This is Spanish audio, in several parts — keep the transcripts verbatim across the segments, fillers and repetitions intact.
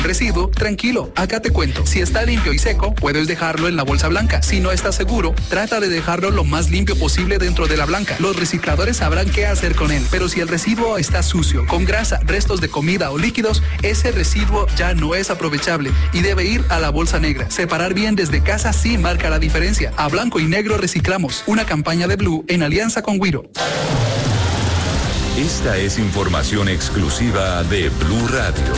Residuo, tranquilo, acá te cuento. Si está limpio y seco, puedes dejarlo en la bolsa blanca. Si no estás seguro, trata de dejarlo lo más limpio posible dentro de la blanca. Los recicladores sabrán qué hacer con él. Pero si el residuo está sucio, con grasa, restos de comida o líquidos, ese residuo ya no es aprovechable y debe ir a la bolsa negra. Separar bien desde casa sí marca la diferencia. A blanco y negro reciclamos. Una campaña de Blue en alianza con Wiro. Esta es información exclusiva de Blue Radio.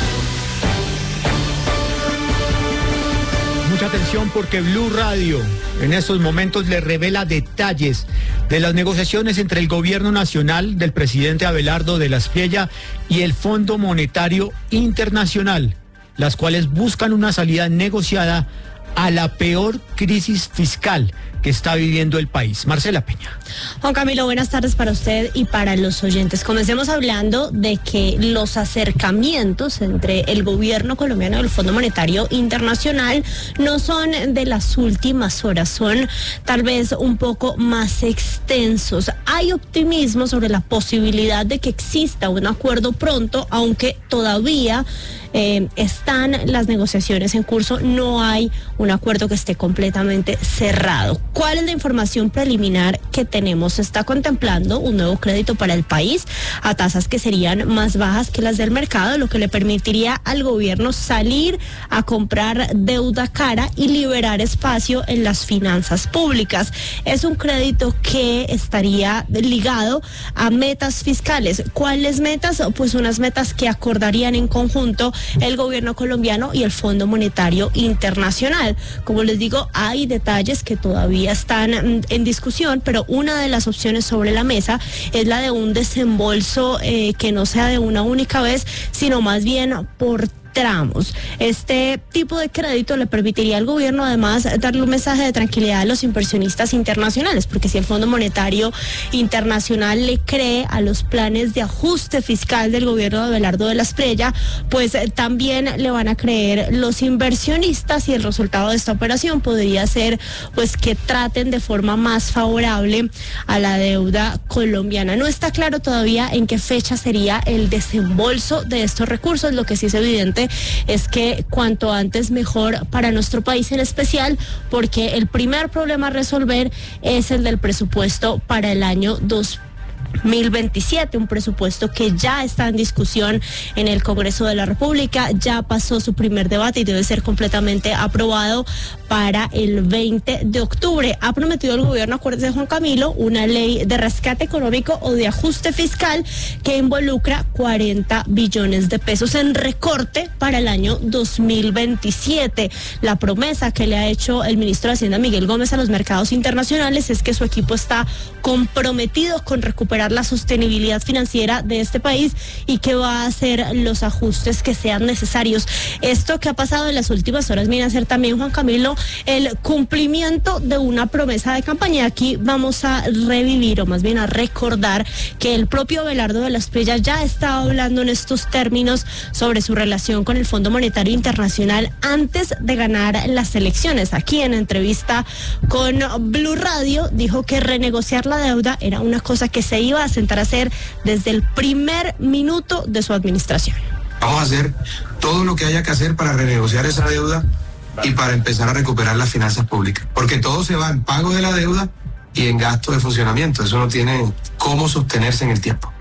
Mucha atención porque Blue Radio en estos momentos le revela detalles de las negociaciones entre el gobierno nacional del presidente Abelardo de la Espriella y el Fondo Monetario Internacional, las cuales buscan una salida negociada a la peor crisis fiscal que está viviendo el país. Marcela Peña. Juan Camilo, buenas tardes para usted y para los oyentes. Comencemos hablando de que los acercamientos entre el gobierno colombiano y el Fondo Monetario Internacional no son de las últimas horas, son tal vez un poco más extensos. Hay optimismo sobre la posibilidad de que exista un acuerdo pronto, aunque todavía eh, están las negociaciones en curso, no hay un acuerdo que esté completamente cerrado. ¿Cuál es la información preliminar que tenemos? Se está contemplando un nuevo crédito para el país a tasas que serían más bajas que las del mercado, lo que le permitiría al gobierno salir a comprar deuda cara y liberar espacio en las finanzas públicas. Es un crédito que estaría ligado a metas fiscales. ¿Cuáles metas? Pues unas metas que acordarían en conjunto el gobierno colombiano y el Fondo Monetario Internacional. Como les digo, hay detalles que todavía están en discusión, pero una de las opciones sobre la mesa es la de un desembolso eh, que no sea de una única vez, sino más bien por tramos. Este tipo de crédito le permitiría al gobierno además darle un mensaje de tranquilidad a los inversionistas internacionales, porque si el Fondo Monetario Internacional le cree a los planes de ajuste fiscal del gobierno de Abelardo de la Espriella, pues eh, también le van a creer los inversionistas, y el resultado de esta operación podría ser pues que traten de forma más favorable a la deuda colombiana. No está claro todavía en qué fecha sería el desembolso de estos recursos. Lo que sí es evidente es que cuanto antes mejor para nuestro país en especial, porque el primer problema a resolver es el del presupuesto para el año dos mil veintisiete, un presupuesto que ya está en discusión en el Congreso de la República, ya pasó su primer debate y debe ser completamente aprobado para el veinte de octubre. Ha prometido el gobierno, acuérdese Juan Camilo, una ley de rescate económico o de ajuste fiscal que involucra cuarenta billones de pesos en recorte para el año dos mil veintisiete. La promesa que le ha hecho el ministro de Hacienda Miguel Gómez a los mercados internacionales es que su equipo está comprometido con recuperar la sostenibilidad financiera de este país y que va a hacer los ajustes que sean necesarios. Esto que ha pasado en las últimas horas viene a ser también, Juan Camilo, el cumplimiento de una promesa de campaña. Aquí vamos a revivir, o más bien a recordar, que el propio Abelardo de la Espriella ya estaba hablando en estos términos sobre su relación con el Fondo Monetario Internacional antes de ganar las elecciones. Aquí en entrevista con Blue Radio dijo que renegociar la deuda era una cosa que se iba a sentar a hacer desde el primer minuto de su administración. Vamos a hacer todo lo que haya que hacer para renegociar esa deuda y para empezar a recuperar las finanzas públicas, porque todo se va en pago de la deuda y en gasto de funcionamiento. Eso no tiene cómo sostenerse en el tiempo.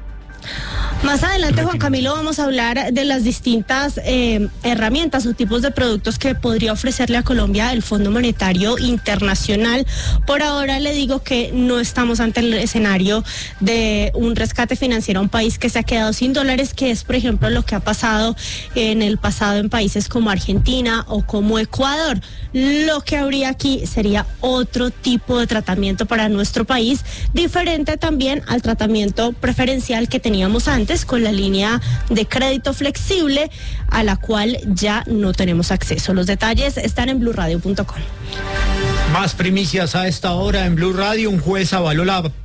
Más adelante, Juan Camilo, vamos a hablar de las distintas eh, herramientas o tipos de productos que podría ofrecerle a Colombia el Fondo Monetario Internacional. Por ahora le digo que no estamos ante el escenario de un rescate financiero a un país que se ha quedado sin dólares, que es, por ejemplo, lo que ha pasado en el pasado en países como Argentina o como Ecuador. Lo que habría aquí sería otro tipo de tratamiento para nuestro país, diferente también al tratamiento preferencial que teníamos antes con la línea de crédito flexible, a la cual ya no tenemos acceso. Los detalles están en blue radio punto com. Más primicias a esta hora en Blue Radio. Un juez avaló la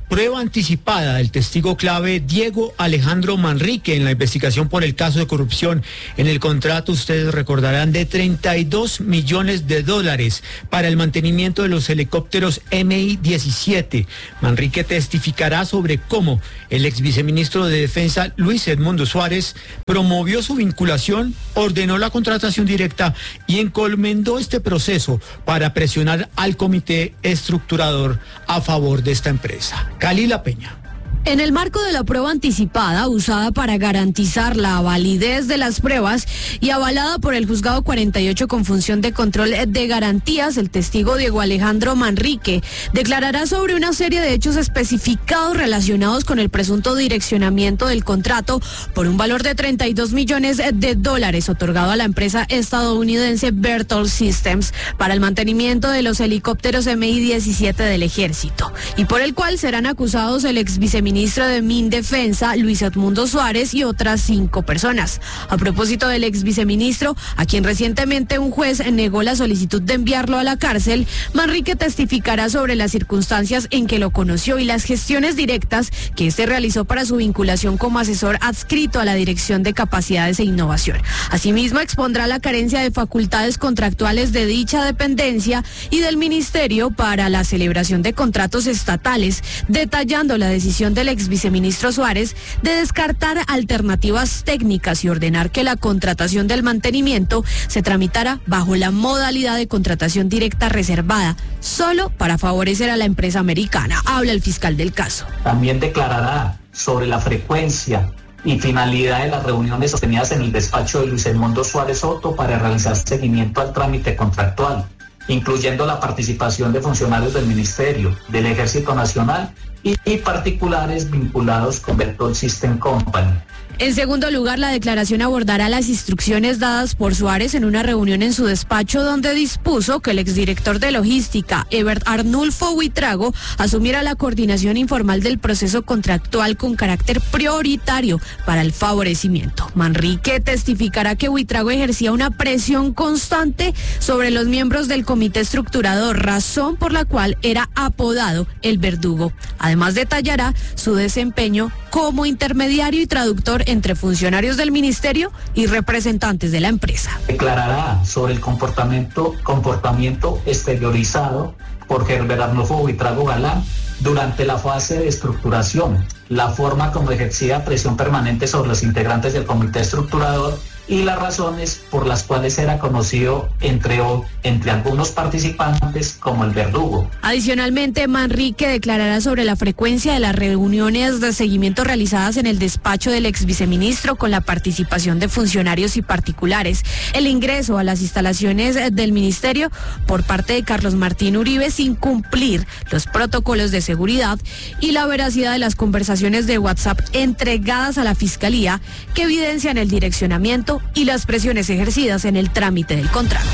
Prueba anticipada del testigo clave Diego Alejandro Manrique en la investigación por el caso de corrupción en el contrato, ustedes recordarán, de treinta y dos millones de dólares para el mantenimiento de los helicópteros M I diecisiete. Manrique testificará sobre cómo el ex viceministro de Defensa Luis Edmundo Suárez promovió su vinculación, ordenó la contratación directa y encomendó este proceso para presionar al comité estructurador a favor de esta empresa. Calila Peña. En el marco de la prueba anticipada usada para garantizar la validez de las pruebas y avalada por el juzgado cuarenta y ocho con función de control de garantías, el testigo Diego Alejandro Manrique declarará sobre una serie de hechos especificados relacionados con el presunto direccionamiento del contrato por un valor de treinta y dos millones de dólares otorgado a la empresa estadounidense Berthold Systems para el mantenimiento de los helicópteros M I diecisiete del ejército, y por el cual serán acusados el ex viceministro ministro de Mindefensa, Luis Edmundo Suárez, y otras cinco personas. A propósito del ex viceministro, a quien recientemente un juez negó la solicitud de enviarlo a la cárcel, Manrique testificará sobre las circunstancias en que lo conoció y las gestiones directas que este realizó para su vinculación como asesor adscrito a la Dirección de Capacidades e Innovación. Asimismo, expondrá la carencia de facultades contractuales de dicha dependencia y del ministerio para la celebración de contratos estatales, detallando la decisión de el ex viceministro Suárez de descartar alternativas técnicas y ordenar que la contratación del mantenimiento se tramitara bajo la modalidad de contratación directa reservada, solo para favorecer a la empresa americana. Habla el fiscal del caso. También declarará sobre la frecuencia y finalidad de las reuniones sostenidas en el despacho de Luis Edmundo Suárez Soto para realizar seguimiento al trámite contractual, incluyendo la participación de funcionarios del Ministerio, del Ejército Nacional y, y particulares vinculados con Berthold System Company. En segundo lugar, la declaración abordará las instrucciones dadas por Suárez en una reunión en su despacho, donde dispuso que el exdirector de logística, Ebert Arnulfo Huitrago, asumiera la coordinación informal del proceso contractual con carácter prioritario para el favorecimiento. Manrique testificará que Huitrago ejercía una presión constante sobre los miembros del comité estructurador, razón por la cual era apodado el Verdugo. Además, detallará su desempeño como intermediario y traductor entre funcionarios del ministerio y representantes de la empresa. Declarará sobre el comportamiento, comportamiento exteriorizado por Herbert Arnulfo Huitrago Galán durante la fase de estructuración, la forma como ejercía presión permanente sobre los integrantes del comité estructurador y las razones por las cuales era conocido entre, entre algunos participantes como el Verdugo. Adicionalmente, Manrique declarará sobre la frecuencia de las reuniones de seguimiento realizadas en el despacho del ex viceministro con la participación de funcionarios y particulares, el ingreso a las instalaciones del ministerio por parte de Carlos Martín Uribe sin cumplir los protocolos de seguridad y la veracidad de las conversaciones de WhatsApp entregadas a la Fiscalía que evidencian el direccionamiento y las presiones ejercidas en el trámite del contrato.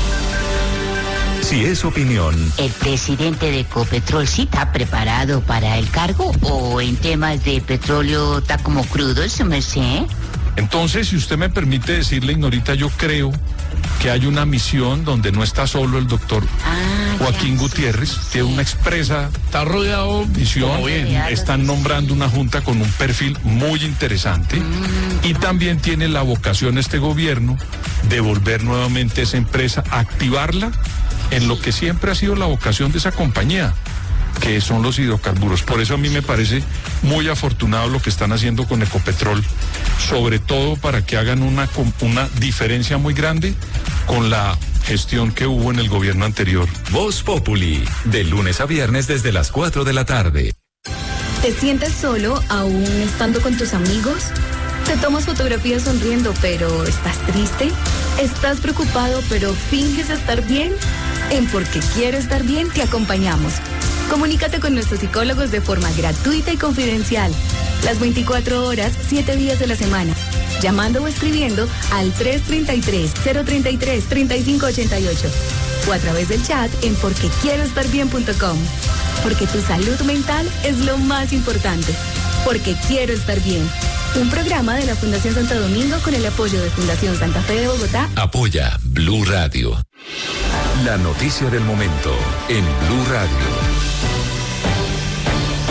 Si es opinión. ¿El presidente de Ecopetrol sí está preparado para el cargo o en temas de petróleo está como crudo, su merced? Entonces, si usted me permite decirle, Ignorita, yo creo que hay una misión donde no está solo el doctor ah, Joaquín ya, Gutiérrez, sí, tiene sí. una expresa, está rodeado de misión, bien, están nombrando una junta con un perfil muy interesante mm, y también tiene la vocación este gobierno de volver nuevamente esa empresa, activarla en lo que siempre ha sido la vocación de esa compañía, que son los hidrocarburos. Por eso a mí me parece muy afortunado lo que están haciendo con Ecopetrol, sobre todo para que hagan una, una diferencia muy grande con la gestión que hubo en el gobierno anterior. Voz Populi, de lunes a viernes desde las cuatro de la tarde. ¿Te sientes solo aún estando con tus amigos? ¿Te tomas fotografías sonriendo pero estás triste? ¿Estás preocupado pero finges estar bien? En Porque Quiero Estar Bien te acompañamos. Comunícate con nuestros psicólogos de forma gratuita y confidencial. Las veinticuatro horas, siete días de la semana. Llamando o escribiendo al tres treinta y tres, cero treinta y tres, treinta y cinco ochenta y ocho. O a través del chat en porque quiero estar bien punto com. Porque tu salud mental es lo más importante. Porque Quiero Estar Bien. Un programa de la Fundación Santo Domingo con el apoyo de Fundación Santa Fe de Bogotá. Apoya Blue Radio. La noticia del momento en Blue Radio.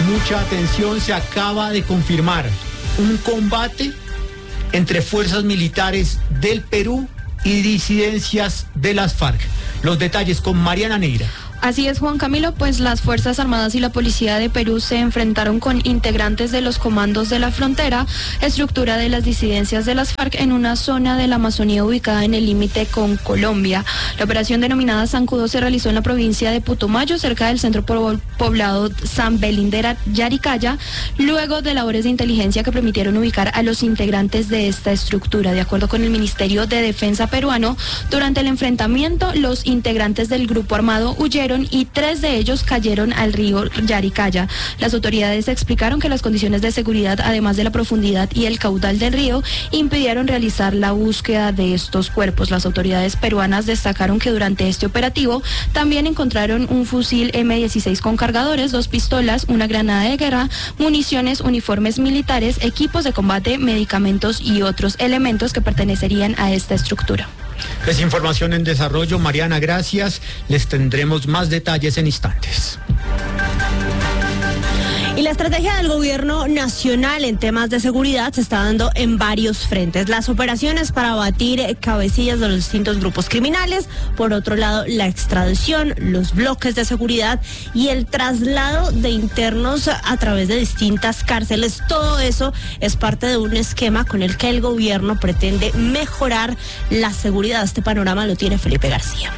Mucha atención, se acaba de confirmar un combate entre fuerzas militares del Perú y disidencias de las FARC. Los detalles con Mariana Neira. Así es, Juan Camilo, pues las Fuerzas Armadas y la Policía de Perú se enfrentaron con integrantes de los comandos de la frontera, estructura de las disidencias de las FARC, en una zona de la Amazonía ubicada en el límite con Colombia. La operación denominada Zancudo se realizó en la provincia de Putumayo, cerca del centro poblado San Belín de Yaricaya, luego de labores de inteligencia que permitieron ubicar a los integrantes de esta estructura. De acuerdo con el Ministerio de Defensa peruano, durante el enfrentamiento, los integrantes del grupo armado huyeron y tres de ellos cayeron al río Yaricaya. Las autoridades explicaron que las condiciones de seguridad, además de la profundidad y el caudal del río, impidieron realizar la búsqueda de estos cuerpos. Las autoridades peruanas destacaron que durante este operativo también encontraron un fusil eme dieciséis con cargadores, dos pistolas, una granada de guerra, municiones, uniformes militares, equipos de combate, medicamentos y otros elementos que pertenecerían a esta estructura. Es información en desarrollo. Mariana, gracias. Les tendremos más detalles en instantes. Y la estrategia del gobierno nacional en temas de seguridad se está dando en varios frentes. Las operaciones para abatir cabecillas de los distintos grupos criminales, por otro lado la extradición, los bloques de seguridad y el traslado de internos a través de distintas cárceles. Todo eso es parte de un esquema con el que el gobierno pretende mejorar la seguridad. Este panorama lo tiene Felipe García.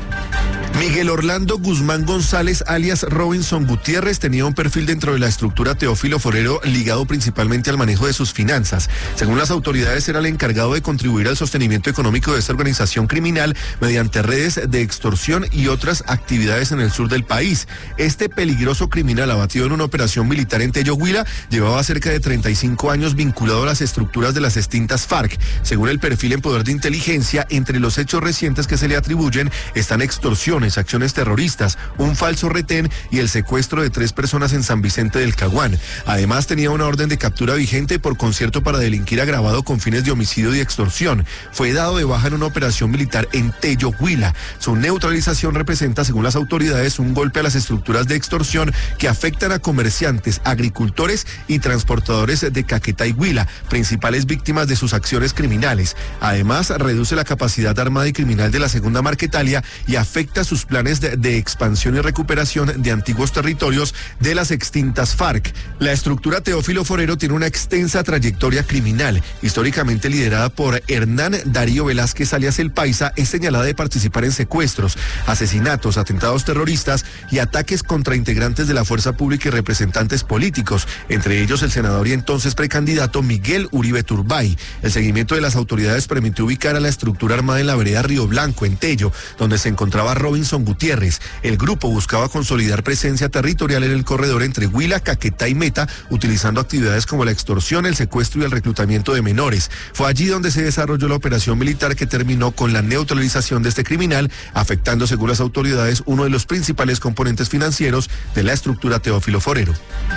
Miguel Orlando Guzmán González, alias Robinson Gutiérrez, tenía un perfil dentro de la estructura Teófilo Forero ligado principalmente al manejo de sus finanzas. Según las autoridades, era el encargado de contribuir al sostenimiento económico de esta organización criminal mediante redes de extorsión y otras actividades en el sur del país. Este peligroso criminal, abatido en una operación militar en Tello, Huila, llevaba cerca de treinta y cinco años vinculado a las estructuras de las extintas FARC. Según el perfil en poder de inteligencia, entre los hechos recientes que se le atribuyen están extorsión, acciones terroristas, un falso retén y el secuestro de tres personas en San Vicente del Caguán. Además, tenía una orden de captura vigente por concierto para delinquir agravado con fines de homicidio y extorsión. Fue dado de baja en una operación militar en Tello, Huila. Su neutralización representa, según las autoridades, un golpe a las estructuras de extorsión que afectan a comerciantes, agricultores y transportadores de Caquetá y Huila, principales víctimas de sus acciones criminales. Además, reduce la capacidad armada y criminal de la segunda Marquetalia y afecta sus planes de, de expansión y recuperación de antiguos territorios de las extintas FARC. La estructura Teófilo Forero tiene una extensa trayectoria criminal. Históricamente liderada por Hernán Darío Velázquez, alias El Paisa, es señalada de participar en secuestros, asesinatos, atentados terroristas y ataques contra integrantes de la fuerza pública y representantes políticos, entre ellos el senador y entonces precandidato Miguel Uribe Turbay. El seguimiento de las autoridades permitió ubicar a la estructura armada en la vereda Río Blanco, en Tello, donde se encontraba Robinson Gutiérrez. El grupo buscaba consolidar presencia territorial en el corredor entre Huila, Caquetá y Meta, utilizando actividades como la extorsión, el secuestro y el reclutamiento de menores. Fue allí donde se desarrolló la operación militar que terminó con la neutralización de este criminal, afectando, según las autoridades, uno de los principales componentes financieros de la estructura Teófilo Forero.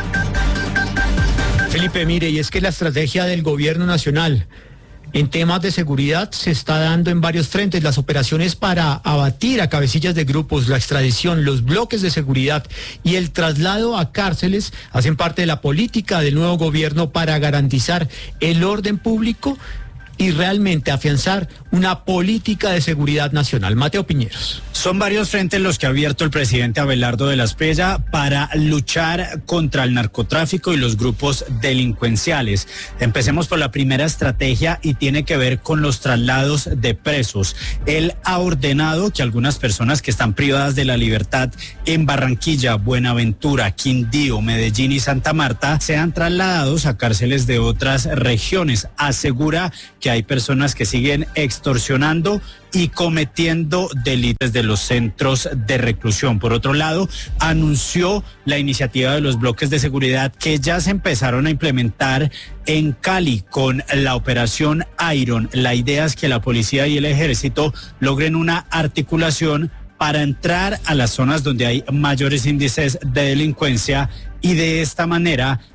Felipe, mire, y es que la estrategia del gobierno nacional en temas de seguridad se está dando en varios frentes. Las operaciones para abatir a cabecillas de grupos, la extradición, los bloques de seguridad y el traslado a cárceles hacen parte de la política del nuevo gobierno para garantizar el orden público y realmente afianzar una política de seguridad nacional. Mateo Piñeros. Son varios frentes los que ha abierto el presidente Abelardo de la Espriella para luchar contra el narcotráfico y los grupos delincuenciales. Empecemos por la primera estrategia y tiene que ver con los traslados de presos. Él ha ordenado que algunas personas que están privadas de la libertad en Barranquilla, Buenaventura, Quindío, Medellín y Santa Marta sean trasladados a cárceles de otras regiones. Asegura que hay personas que siguen extorsionando y cometiendo delitos de los centros de reclusión. Por otro lado, anunció la iniciativa de los bloques de seguridad que ya se empezaron a implementar en Cali con la operación Iron. La idea es que la policía y el ejército logren una articulación para entrar a las zonas donde hay mayores índices de delincuencia y de esta manera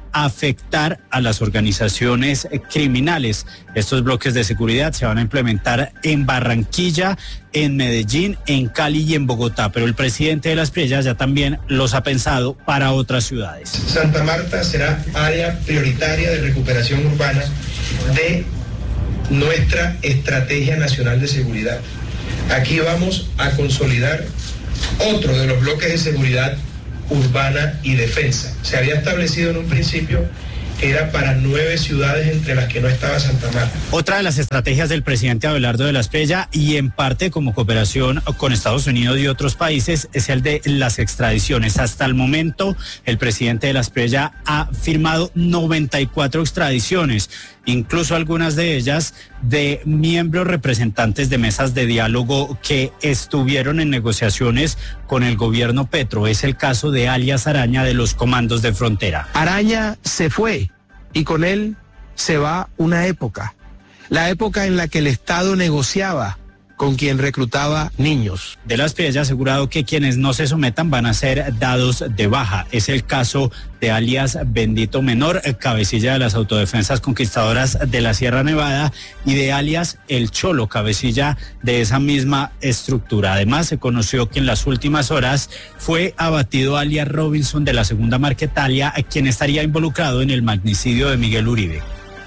afectar a las organizaciones criminales. Estos bloques de seguridad se van a implementar en Barranquilla, en Medellín, en Cali y en Bogotá, pero el presidente de las Priellas ya también los ha pensado para otras ciudades. Santa Marta será área prioritaria de recuperación urbana de nuestra Estrategia Nacional de Seguridad. Aquí vamos a consolidar otro de los bloques de seguridad urbana y defensa. Se había establecido en un principio que era para nueve ciudades entre las que no estaba Santa Marta. Otra de las estrategias del presidente Abelardo de la Espriella, y en parte como cooperación con Estados Unidos y otros países, es el de las extradiciones. Hasta el momento, el presidente de la Espriella ha firmado noventa y cuatro extradiciones, incluso algunas de ellas de miembros representantes de mesas de diálogo que estuvieron en negociaciones con el gobierno Petro. Es el caso de alias Araña de los Comandos de Frontera. Araña se fue y con él se va una época, la época en la que el Estado negociaba con quien reclutaba niños. De la Espriella ha asegurado que quienes no se sometan van a ser dados de baja. Es el caso de alias Bendito Menor, cabecilla de las autodefensas conquistadoras de la Sierra Nevada, y de alias El Cholo, cabecilla de esa misma estructura. Además, se conoció que en las últimas horas fue abatido alias Robinson de la Segunda Marquetalia, quien estaría involucrado en el magnicidio de Miguel Uribe.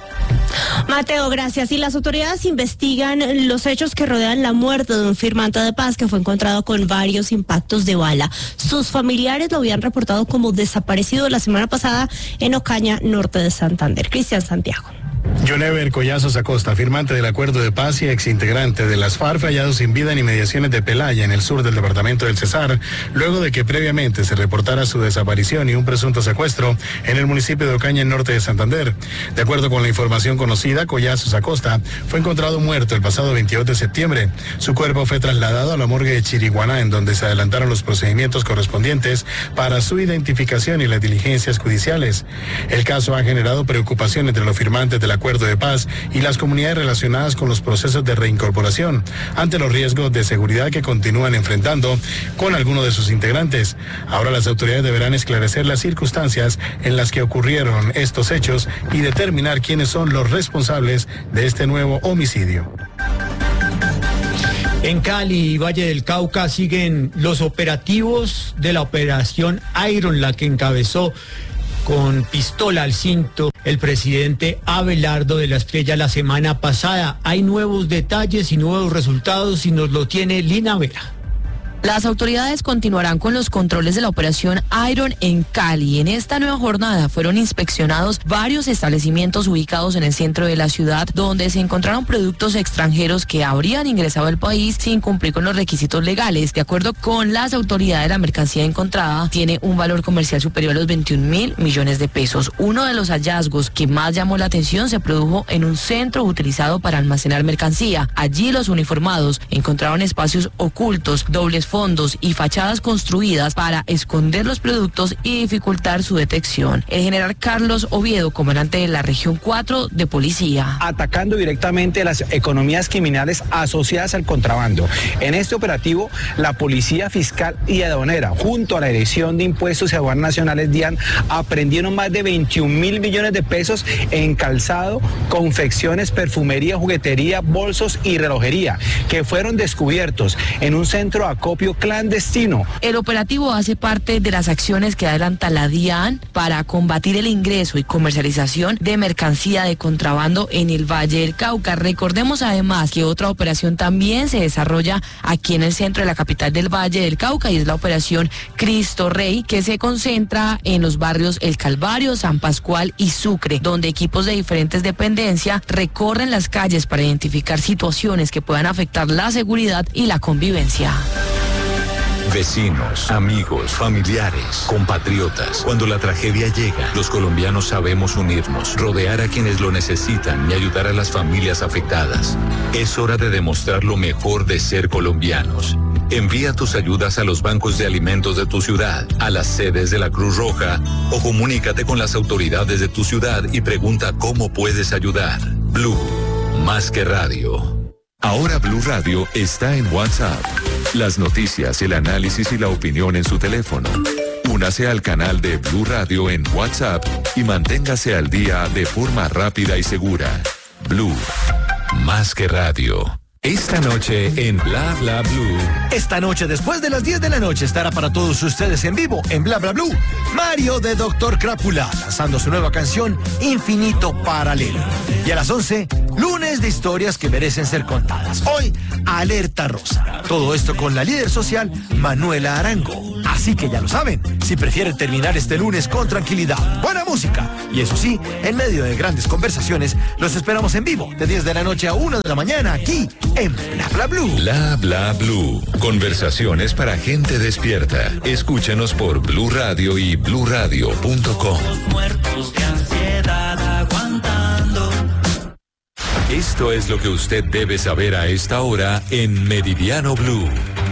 Mateo, gracias. Y las autoridades investigan los hechos que rodean la muerte de un firmante de paz que fue encontrado con varios impactos de bala. Sus familiares lo habían reportado como desaparecido la semana pasada en Ocaña, norte de Santander. Cristian Santiago. Jonever Collazos Acosta, firmante del acuerdo de paz y exintegrante de las FARC, hallado sin vida en inmediaciones de Pelaya, en el sur del departamento del Cesar, luego de que previamente se reportara su desaparición y un presunto secuestro en el municipio de Ocaña, en norte de Santander. De acuerdo con la información conocida, Collazos Acosta fue encontrado muerto el pasado veintidós de septiembre. Su cuerpo fue trasladado a la morgue de Chiriguaná, en donde se adelantaron los procedimientos correspondientes para su identificación y las diligencias judiciales. El caso ha generado preocupación entre los firmantes del acuerdo de paz y las comunidades relacionadas con los procesos de reincorporación ante los riesgos de seguridad que continúan enfrentando con algunos de sus integrantes. Ahora las autoridades deberán esclarecer las circunstancias en las que ocurrieron estos hechos y determinar quiénes son los responsables de este nuevo homicidio. En Cali y Valle del Cauca siguen los operativos de la operación Iron, la que encabezó con pistola al cinto el presidente Abelardo de la Espriella la semana pasada. Hay nuevos detalles y nuevos resultados y nos lo tiene Lina Vera. Las autoridades continuarán con los controles de la operación Iron en Cali. En esta nueva jornada fueron inspeccionados varios establecimientos ubicados en el centro de la ciudad, donde se encontraron productos extranjeros que habrían ingresado al país sin cumplir con los requisitos legales. De acuerdo con las autoridades, la mercancía encontrada tiene un valor comercial superior a los veintiún mil millones de pesos. Uno de los hallazgos que más llamó la atención se produjo en un centro utilizado para almacenar mercancía. Allí los uniformados encontraron espacios ocultos, dobles fondos y fachadas construidas para esconder los productos y dificultar su detección. El general Carlos Oviedo, comandante de la región cuatro de policía. Atacando directamente las economías criminales asociadas al contrabando. En este operativo, la Policía Fiscal y Aduanera, junto a la Dirección de Impuestos y Aduanas Nacionales DIAN, aprendieron más de veintiún mil millones de pesos en calzado, confecciones, perfumería, juguetería, bolsos y relojería, que fueron descubiertos en un centro acopio clandestino. El operativo hace parte de las acciones que adelanta la DIAN para combatir el ingreso y comercialización de mercancía de contrabando en el Valle del Cauca. Recordemos además que otra operación también se desarrolla aquí en el centro de la capital del Valle del Cauca, y es la operación Cristo Rey, que se concentra en los barrios El Calvario, San Pascual y Sucre, donde equipos de diferentes dependencias recorren las calles para identificar situaciones que puedan afectar la seguridad y la convivencia. Vecinos, amigos, familiares, compatriotas. Cuando la tragedia llega, los colombianos sabemos unirnos, rodear a quienes lo necesitan y ayudar a las familias afectadas. Es hora de demostrar lo mejor de ser colombianos. Envía tus ayudas a los bancos de alimentos de tu ciudad, a las sedes de la Cruz Roja, o comunícate con las autoridades de tu ciudad y pregunta cómo puedes ayudar. Blue, más que radio. Ahora Blue Radio está en WhatsApp. Las noticias, el análisis y la opinión en su teléfono. Únase al canal de Blue Radio en WhatsApp y manténgase al día de forma rápida y segura. Blue, más que radio. Esta noche en Bla Bla Blue. Esta noche, después de las diez de la noche, estará para todos ustedes en vivo en Bla Bla Blue Mario de Doctor Crápula, lanzando su nueva canción Infinito Paralelo. Y a las once, lunes de historias que merecen ser contadas. Hoy, Alerta Rosa. Todo esto con la líder social Manuela Arango. Así que ya lo saben, si prefieren terminar este lunes con tranquilidad, buena música y eso sí, en medio de grandes conversaciones, los esperamos en vivo de diez de la noche a una de la mañana aquí en Bla Bla Blue. Bla Bla Blue. Conversaciones para gente despierta. Escúchanos por Blue Radio y blue radio punto com. Muertos de ansiedad aguantando. Esto es lo que usted debe saber a esta hora en Meridiano Blue.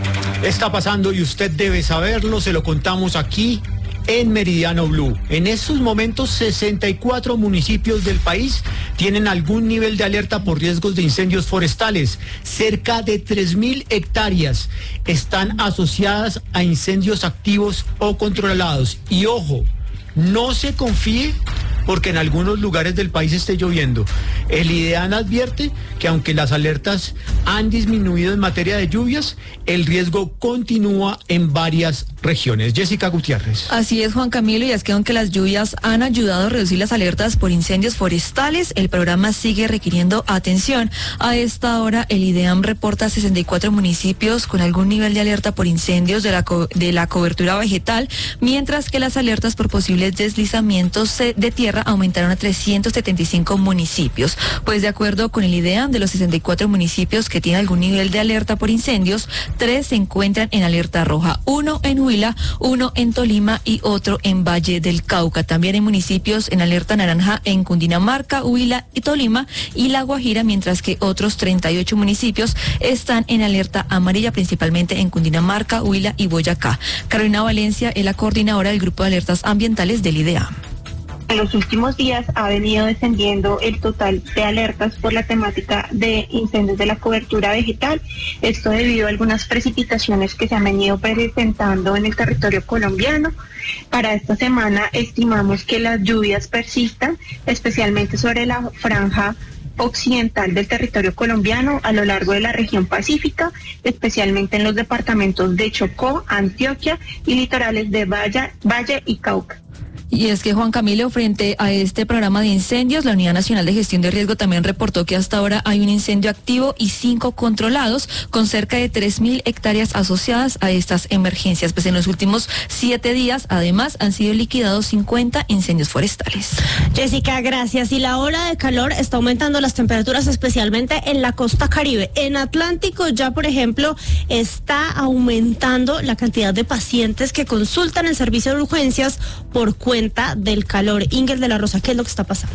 Está pasando y usted debe saberlo, se lo contamos aquí en Meridiano Blue. En estos momentos, sesenta y cuatro municipios del país tienen algún nivel de alerta por riesgos de incendios forestales. Cerca de tres mil hectáreas están asociadas a incendios activos o controlados. Y ojo, no se confíe porque en algunos lugares del país esté lloviendo. El IDEAN advierte que aunque las alertas han disminuido en materia de lluvias, el riesgo continúa en varias regiones. Jessica Gutiérrez. Así es, Juan Camilo, y es que aunque las lluvias han ayudado a reducir las alertas por incendios forestales, el programa sigue requiriendo atención. A esta hora, el IDEAM reporta sesenta y cuatro municipios con algún nivel de alerta por incendios de la, co- de la cobertura vegetal, mientras que las alertas por posibles deslizamientos de tierra aumentaron a trescientos setenta y cinco municipios. Pues de acuerdo con el IDEAM, de los sesenta y cuatro municipios que tienen algún nivel de alerta por incendios, tres se encuentran en alerta roja, uno en Huila, uno en Tolima y otro en Valle del Cauca. También hay municipios en alerta naranja en Cundinamarca, Huila y Tolima y La Guajira, mientras que otros treinta y ocho municipios están en alerta amarilla, principalmente en Cundinamarca, Huila y Boyacá. Carolina Valencia es la coordinadora del grupo de alertas ambientales del IDEAM. En los últimos días ha venido descendiendo el total de alertas por la temática de incendios de la cobertura vegetal. Esto debido a algunas precipitaciones que se han venido presentando en el territorio colombiano. Para esta semana estimamos que las lluvias persistan, especialmente sobre la franja occidental del territorio colombiano a lo largo de la región pacífica, especialmente en los departamentos de Chocó, Antioquia y litorales de Valle, Valle y Cauca. Y es que, Juan Camilo, frente a este programa de incendios, la Unidad Nacional de Gestión de Riesgo también reportó que hasta ahora hay un incendio activo y cinco controlados, con cerca de tres mil hectáreas asociadas a estas emergencias. Pues en los últimos siete días, además, han sido liquidados cincuenta incendios forestales. Jessica, gracias. Y la ola de calor está aumentando las temperaturas, especialmente en la costa Caribe. En Atlántico ya, por ejemplo, está aumentando la cantidad de pacientes que consultan el servicio de urgencias por cuenta del calor. Ingel de la Rosa, ¿qué es lo que está pasando?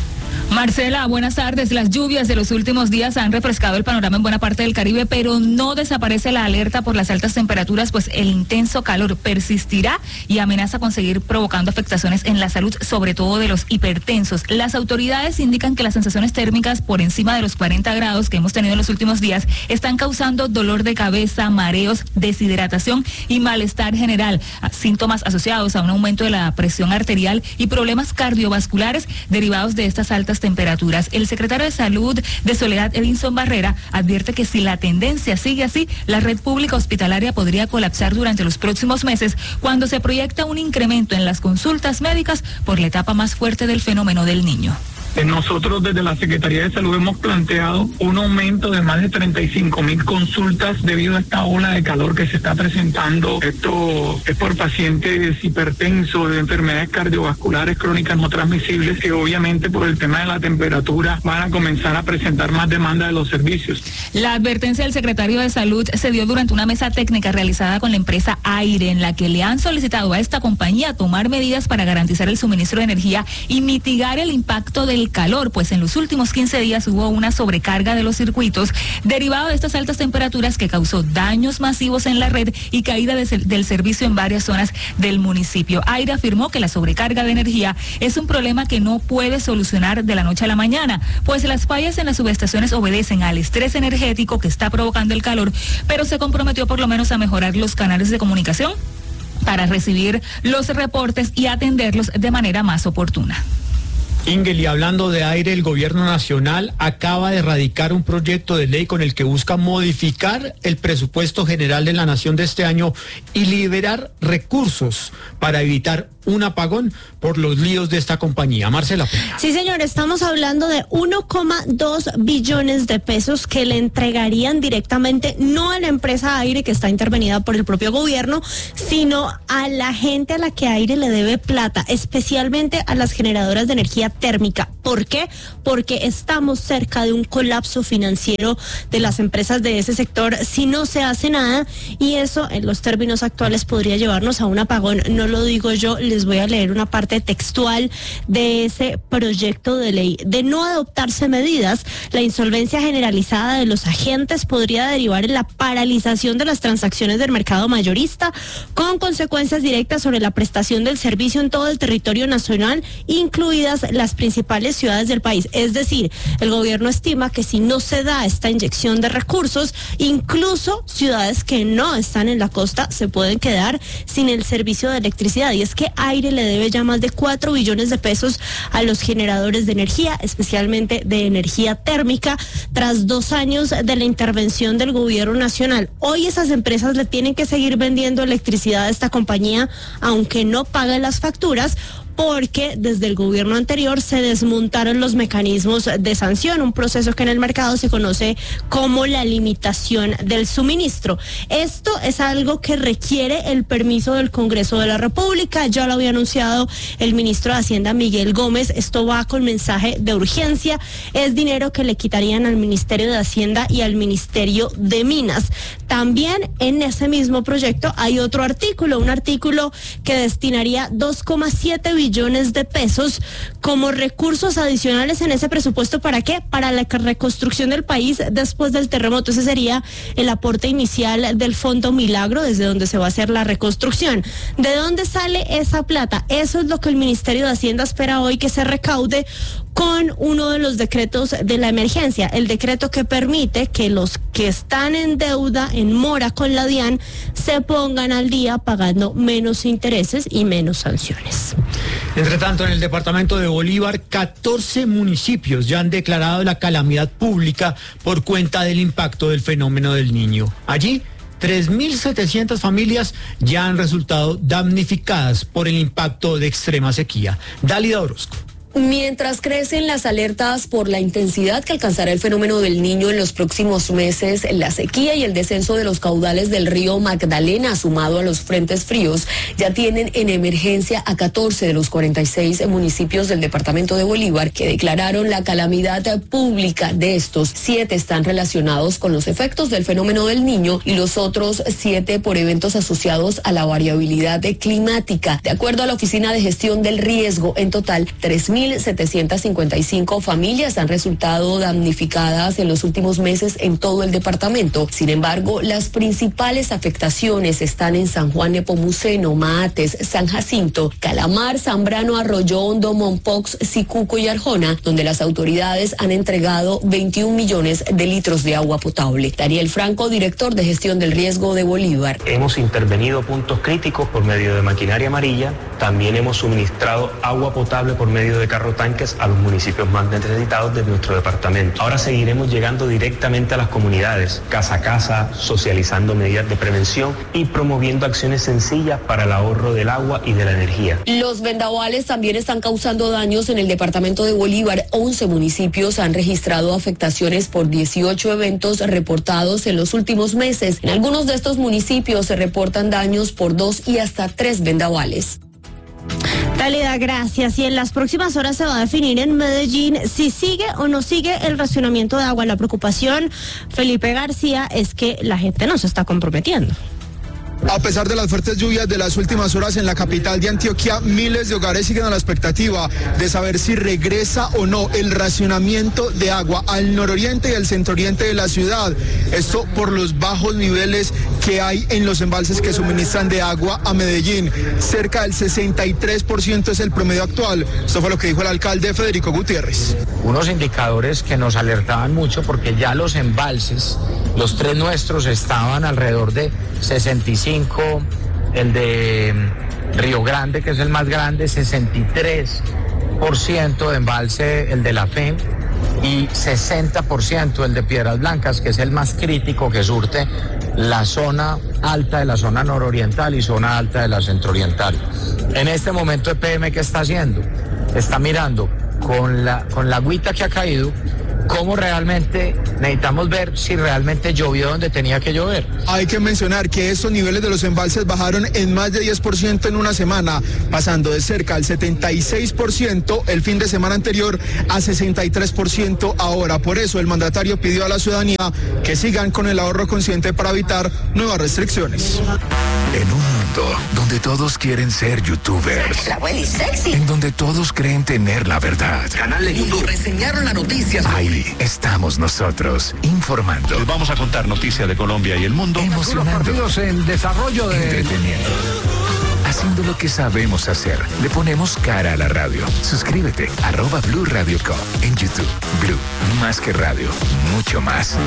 Marcela, buenas tardes. Las lluvias de los últimos días han refrescado el panorama en buena parte del Caribe, pero no desaparece la alerta por las altas temperaturas, pues el intenso calor persistirá y amenaza con seguir provocando afectaciones en la salud, sobre todo de los hipertensos. Las autoridades indican que las sensaciones térmicas por encima de los cuarenta grados que hemos tenido en los últimos días están causando dolor de cabeza, mareos, deshidratación y malestar general, síntomas asociados a un aumento de la presión arterial y problemas cardiovasculares derivados de estas altas temperaturas. El secretario de Salud de Soledad, Edinson Barrera, advierte que si la tendencia sigue así, la red pública hospitalaria podría colapsar durante los próximos meses, cuando se proyecta un incremento en las consultas médicas por la etapa más fuerte del fenómeno del Niño. Nosotros desde la Secretaría de Salud hemos planteado un aumento de más de treinta y cinco mil consultas debido a esta ola de calor que se está presentando. Esto es por pacientes hipertensos, de enfermedades cardiovasculares crónicas no transmisibles, que obviamente por el tema de la temperatura van a comenzar a presentar más demanda de los servicios. La advertencia del secretario de Salud se dio durante una mesa técnica realizada con la empresa Aire, en la que le han solicitado a esta compañía tomar medidas para garantizar el suministro de energía y mitigar el impacto del calor, pues en los últimos quince días hubo una sobrecarga de los circuitos derivado de estas altas temperaturas que causó daños masivos en la red y caída de, del servicio en varias zonas del municipio. Aire afirmó que la sobrecarga de energía es un problema que no puede solucionar de la noche a la mañana, pues las fallas en las subestaciones obedecen al estrés energético que está provocando el calor, pero se comprometió por lo menos a mejorar los canales de comunicación para recibir los reportes y atenderlos de manera más oportuna. Ingel, y hablando de aire, el gobierno nacional acaba de radicar un proyecto de ley con el que busca modificar el presupuesto general de la nación de este año y liberar recursos para evitar un apagón por los líos de esta compañía. Marcela Peña. Sí, señor, estamos hablando de uno coma dos billones de pesos que le entregarían directamente, no a la empresa Aire, que está intervenida por el propio gobierno, sino a la gente a la que Aire le debe plata, especialmente a las generadoras de energía térmica. ¿Por qué? Porque estamos cerca de un colapso financiero de las empresas de ese sector si no se hace nada, y eso en los términos actuales podría llevarnos a un apagón. No lo digo yo, les voy a leer una parte textual de ese proyecto de ley. De no adoptarse medidas, la insolvencia generalizada de los agentes podría derivar en la paralización de las transacciones del mercado mayorista, con consecuencias directas sobre la prestación del servicio en todo el territorio nacional, incluidas las principales ciudades del país. Es decir, el gobierno estima que si no se da esta inyección de recursos, incluso ciudades que no están en la costa se pueden quedar sin el servicio de electricidad. Y es que Aire le debe ya más de cuatro billones de pesos a los generadores de energía, especialmente de energía térmica, tras dos años de la intervención del gobierno nacional. Hoy esas empresas le tienen que seguir vendiendo electricidad a esta compañía, aunque no paguen las facturas, porque desde el gobierno anterior se desmontaron los mecanismos de sanción, un proceso que en el mercado se conoce como la limitación del suministro. Esto es algo que requiere el permiso del Congreso de la República, ya lo había anunciado el ministro de Hacienda Miguel Gómez. Esto va con mensaje de urgencia, es dinero que le quitarían al Ministerio de Hacienda y al Ministerio de Minas. También en ese mismo proyecto hay otro artículo, un artículo que destinaría dos coma siete billones de pesos como recursos adicionales en ese presupuesto. ¿Para qué? Para la reconstrucción del país después del terremoto. Ese sería el aporte inicial del Fondo Milagro, desde donde se va a hacer la reconstrucción. ¿De dónde sale esa plata? Eso es lo que el Ministerio de Hacienda espera hoy que se recaude con uno de los decretos de la emergencia, el decreto que permite que los que están en deuda, en mora con la DIAN, se pongan al día pagando menos intereses y menos sanciones. Entre tanto, en el departamento de Bolívar, catorce municipios ya han declarado la calamidad pública por cuenta del impacto del fenómeno del Niño. Allí, tres mil setecientas familias ya han resultado damnificadas por el impacto de extrema sequía. Dálida Orozco. Mientras crecen las alertas por la intensidad que alcanzará el fenómeno del Niño en los próximos meses, la sequía y el descenso de los caudales del río Magdalena, sumado a los frentes fríos, ya tienen en emergencia a catorce de los cuarenta y seis municipios del departamento de Bolívar que declararon la calamidad pública. De estos, siete están relacionados con los efectos del fenómeno del Niño y los otros siete por eventos asociados a la variabilidad climática. De acuerdo a la Oficina de Gestión del Riesgo, en total, tres mil setecientas cincuenta y cinco familias han resultado damnificadas en los últimos meses en todo el departamento. Sin embargo, las principales afectaciones están en San Juan Nepomuceno, Maates, San Jacinto, Calamar, Zambrano, Arroyo Hondo, Mompox, Sicuco y Arjona, donde las autoridades han entregado veintiún millones de litros de agua potable. Daniel Franco, director de Gestión del Riesgo de Bolívar. Hemos intervenido puntos críticos por medio de maquinaria amarilla, también hemos suministrado agua potable por medio de carro tanques a los municipios más necesitados de nuestro departamento. Ahora seguiremos llegando directamente a las comunidades, casa a casa, socializando medidas de prevención y promoviendo acciones sencillas para el ahorro del agua y de la energía. Los vendavales también están causando daños en el departamento de Bolívar. once municipios han registrado afectaciones por dieciocho eventos reportados en los últimos meses. En algunos de estos municipios se reportan daños por dos y hasta tres vendavales. Dálida, gracias. Y en las próximas horas se va a definir en Medellín si sigue o no sigue el racionamiento de agua. La preocupación, Felipe García, es que la gente no se está comprometiendo. A pesar de las fuertes lluvias de las últimas horas en la capital de Antioquia, miles de hogares siguen a la expectativa de saber si regresa o no el racionamiento de agua al nororiente y al centro-oriente de la ciudad. Esto por los bajos niveles que hay en los embalses que suministran de agua a Medellín. Cerca del sesenta y tres por ciento es el promedio actual. Esto fue lo que dijo el alcalde Federico Gutiérrez. Unos indicadores que nos alertaban mucho porque ya los embalses, los tres nuestros, estaban alrededor de sesenta y cinco el de Río Grande, que es el más grande, sesenta y tres por ciento de embalse, el de la F E M, y sesenta por ciento el de Piedras Blancas, que es el más crítico, que surte la zona alta de la zona nororiental y zona alta de la centrooriental. En este momento E P M, ¿qué está haciendo? Está mirando con la, con la agüita que ha caído, cómo realmente necesitamos ver si realmente llovió donde tenía que llover. Hay que mencionar que estos niveles de los embalses bajaron en más de diez por ciento en una semana, pasando de cerca al setenta y seis por ciento el fin de semana anterior a sesenta y tres por ciento ahora. Por eso el mandatario pidió a la ciudadanía que sigan con el ahorro consciente para evitar nuevas restricciones. En un mundo donde todos quieren ser youtubers, La abuela y sexy. en donde todos creen tener la verdad, Canal de YouTube. Reseñaron las noticias. ahí estamos nosotros, informando. Les vamos a contar noticias de Colombia y el mundo. Emocionando. Partidos en desarrollo de... Entreteniendo. Haciendo lo que sabemos hacer. Le ponemos cara a la radio. Suscríbete, arroba Blue Radio Co. En YouTube. Blue, más que radio, mucho más.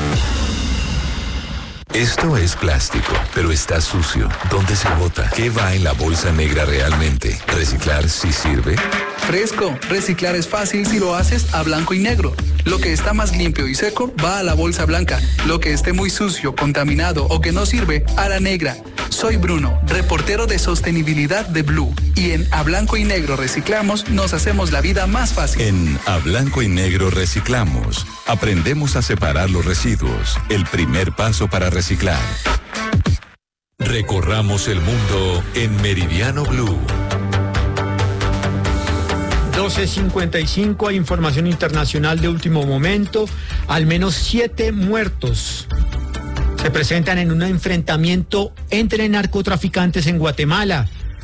Esto es plástico, pero está sucio. ¿Dónde se bota? ¿Qué va en la bolsa negra realmente? ¿Reciclar sí sirve? Fresco, reciclar es fácil si lo haces a blanco y negro. Lo que está más limpio y seco va a la bolsa blanca. Lo que esté muy sucio, contaminado o que no sirve, a la negra. Soy Bruno, reportero de sostenibilidad de Blue. Y en A Blanco y Negro Reciclamos nos hacemos la vida más fácil. En A Blanco y Negro Reciclamos. Aprendemos a separar los residuos. El primer paso para reciclar. Recorramos el mundo en Meridiano Blue. doce cincuenta y cinco, hay información internacional de último momento. Al menos siete muertos se presentan en un enfrentamiento entre narcotraficantes en Guatemala,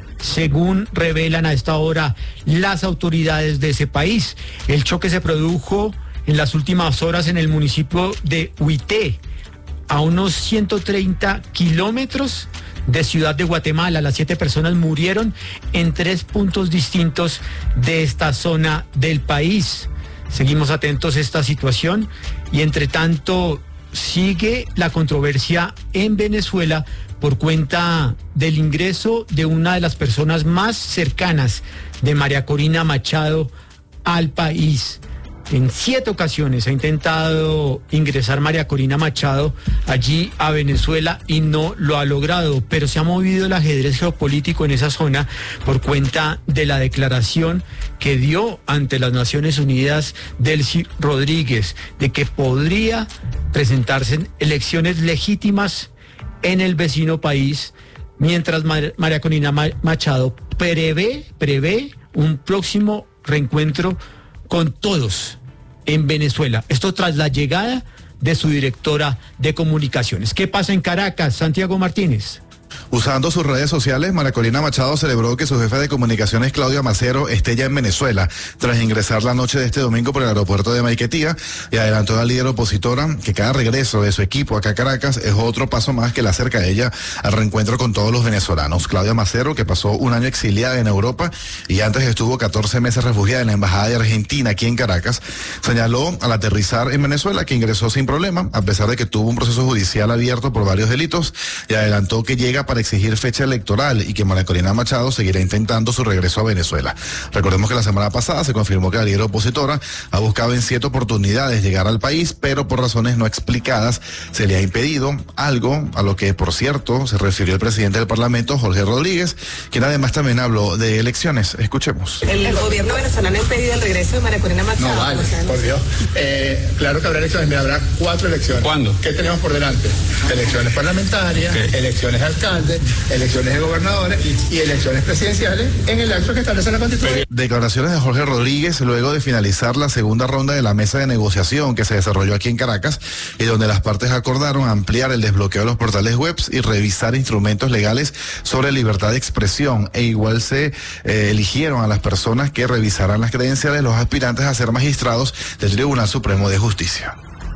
según revelan a esta hora las autoridades de ese país. El choque se produjo en las últimas horas en el municipio de Huité, a unos ciento treinta kilómetros de Ciudad de Guatemala. Las siete personas murieron en tres puntos distintos de esta zona del país. Seguimos atentos a esta situación y entre tanto sigue la controversia en Venezuela por cuenta del ingreso de una de las personas más cercanas de María Corina Machado al país. En siete ocasiones ha intentado ingresar María Corina Machado allí a Venezuela y no lo ha logrado, pero se ha movido el ajedrez geopolítico en esa zona por cuenta de la declaración que dio ante las Naciones Unidas Delcy Rodríguez de que podría presentarse en elecciones legítimas en el vecino país, mientras María Corina Machado prevé, prevé un próximo reencuentro con todos en Venezuela. Esto tras la llegada de su directora de comunicaciones. ¿Qué pasa en Caracas, Santiago Martínez? Usando sus redes sociales, María Corina Machado celebró que su jefe de comunicaciones, Claudia Macero, esté ya en Venezuela, tras ingresar la noche de este domingo por el aeropuerto de Maiquetía, y adelantó a la líder opositora que cada regreso de su equipo acá a Caracas es otro paso más que la acerca a ella al reencuentro con todos los venezolanos. Claudia Macero, que pasó un año exiliada en Europa y antes estuvo catorce meses refugiada en la Embajada de Argentina aquí en Caracas, señaló al aterrizar en Venezuela que ingresó sin problema, a pesar de que tuvo un proceso judicial abierto por varios delitos, y adelantó que llega para exigir fecha electoral y que María Corina Machado seguirá intentando su regreso a Venezuela. Recordemos que la semana pasada se confirmó que la líder opositora ha buscado en siete oportunidades llegar al país, pero por razones no explicadas se le ha impedido, algo a lo que, por cierto, se refirió el presidente del Parlamento, Jorge Rodríguez, quien además también habló de elecciones. Escuchemos. El gobierno venezolano ha impedido el regreso de María Corina Machado. No vale, por Dios. Eh, claro que habrá elecciones, mira, habrá cuatro elecciones. ¿Cuándo? ¿Qué tenemos por delante? Elecciones parlamentarias, ¿qué? Elecciones de alcaldes, elecciones de gobernadores y elecciones presidenciales en el acto que establece la Constitución. Declaraciones de Jorge Rodríguez luego de finalizar la segunda ronda de la mesa de negociación que se desarrolló aquí en Caracas y donde las partes acordaron ampliar el desbloqueo de los portales web y revisar instrumentos legales sobre libertad de expresión, e igual se eh, eligieron a las personas que revisarán las credenciales de los aspirantes a ser magistrados del Tribunal Supremo de Justicia.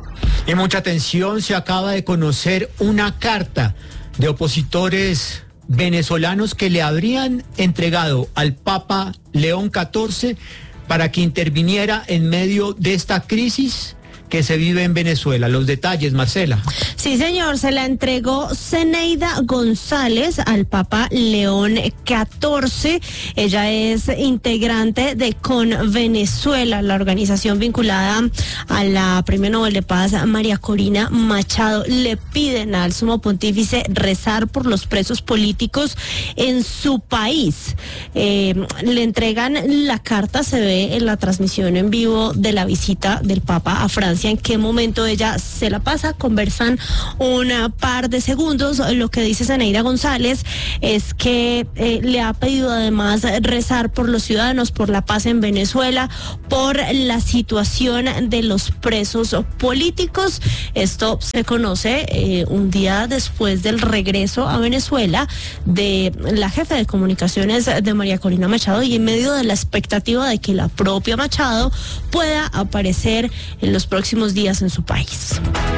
Y mucha atención, se acaba de conocer una carta de opositores venezolanos que le habrían entregado al Papa León catorce para que interviniera en medio de esta crisis que se vive en Venezuela. Los detalles, Marcela. Sí, señor, se la entregó Zeneida González al Papa León catorce. Ella es integrante de Con Venezuela, la organización vinculada a la Premio Nobel de Paz María Corina Machado. Le piden al sumo pontífice rezar por los presos políticos en su país. Eh, le entregan la carta, se ve en la transmisión en vivo de la visita del Papa a Francia, en qué momento ella se la pasa, conversan un par de segundos. Lo que dice Zeneida González es que eh, le ha pedido además rezar por los ciudadanos, por la paz en Venezuela, por la situación de los presos políticos. Esto se conoce eh, un día después del regreso a Venezuela de la jefa de comunicaciones de María Corina Machado, y en medio de la expectativa de que la propia Machado pueda aparecer en los próximos días en su país.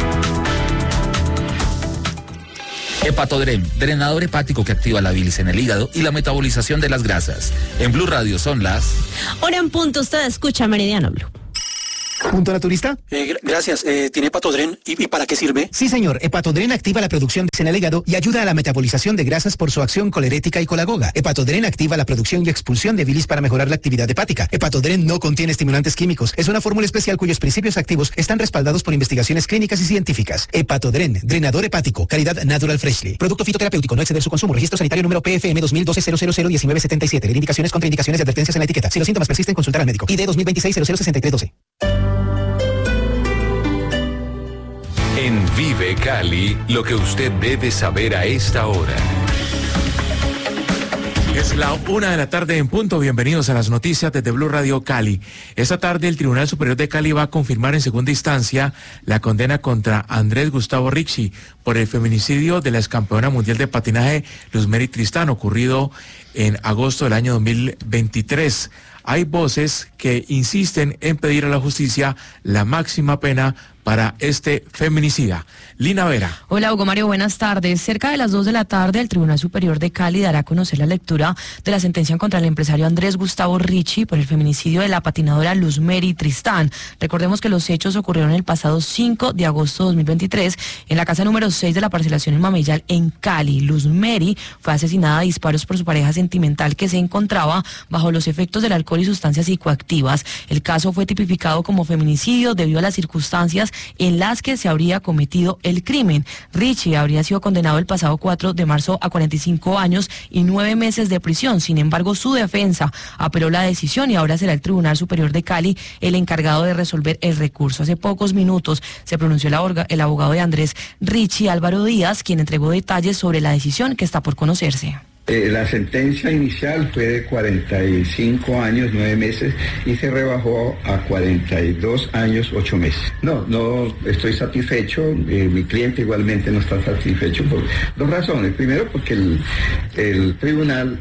Hepatodren, drenador hepático que activa la bilis en el hígado y la metabolización de las grasas. En Blue Radio son las... Hora en punto, usted escucha Meridiano Blue. ¿Punto naturista? Eh, gracias. Eh, ¿Tiene Hepatodren? ¿Y, ¿Y para qué sirve? Sí, señor. Hepatodren activa la producción de en el hígado y ayuda a la metabolización de grasas por su acción colerética y colagoga. Hepatodren activa la producción y expulsión de bilis para mejorar la actividad hepática. Hepatodren no contiene estimulantes químicos. Es una fórmula especial cuyos principios activos están respaldados por investigaciones clínicas y científicas. Hepatodren, drenador hepático, calidad Natural Freshly. Producto fitoterapéutico, no exceder su consumo. Registro sanitario número P F M dos mil doce cero cero cero diecinueve setenta y siete. Indicaciones, contraindicaciones y advertencias en la etiqueta. Si los síntomas persisten, consultar al médico. I D dos mil veintiséis cero cero sesenta y tres doce. En Vive Cali, lo que usted debe saber a esta hora. Es la una de la tarde en punto. Bienvenidos a las noticias desde Blue Radio Cali. Esta tarde el Tribunal Superior de Cali va a confirmar en segunda instancia la condena contra Andrés Gustavo Ricci por el feminicidio de la excampeona mundial de patinaje Luzmeri Tristán, ocurrido en agosto del año dos mil veintitrés. Hay voces que insisten en pedir a la justicia la máxima pena para este feminicida. Lina Vera. Hola, Hugo Mario, buenas tardes. Cerca de las dos de la tarde, el Tribunal Superior de Cali dará a conocer la lectura de la sentencia contra el empresario Andrés Gustavo Ricci por el feminicidio de la patinadora Luzmeri Tristán. Recordemos que los hechos ocurrieron el pasado cinco de agosto de dos mil veintitrés en la casa número seis de la parcelación en Mameyal, en Cali. Luzmeri fue asesinada a disparos por su pareja sentimental, que se encontraba bajo los efectos del alcohol y sustancias psicoactivas. El caso fue tipificado como feminicidio debido a las circunstancias en las que se habría cometido el crimen. Ricci habría sido condenado el pasado cuatro de marzo a cuarenta y cinco años y nueve meses de prisión. Sin embargo, su defensa apeló la decisión y ahora será el Tribunal Superior de Cali el encargado de resolver el recurso. Hace pocos minutos se pronunció el, abogado, el abogado de Andrés Ricci, Álvaro Díaz, quien entregó detalles sobre la decisión que está por conocerse. Eh, la sentencia inicial fue de cuarenta y cinco años, nueve meses y se rebajó a cuarenta y dos años, ocho meses. No, no estoy satisfecho, eh, mi cliente igualmente no está satisfecho por dos razones. Primero, porque el, el tribunal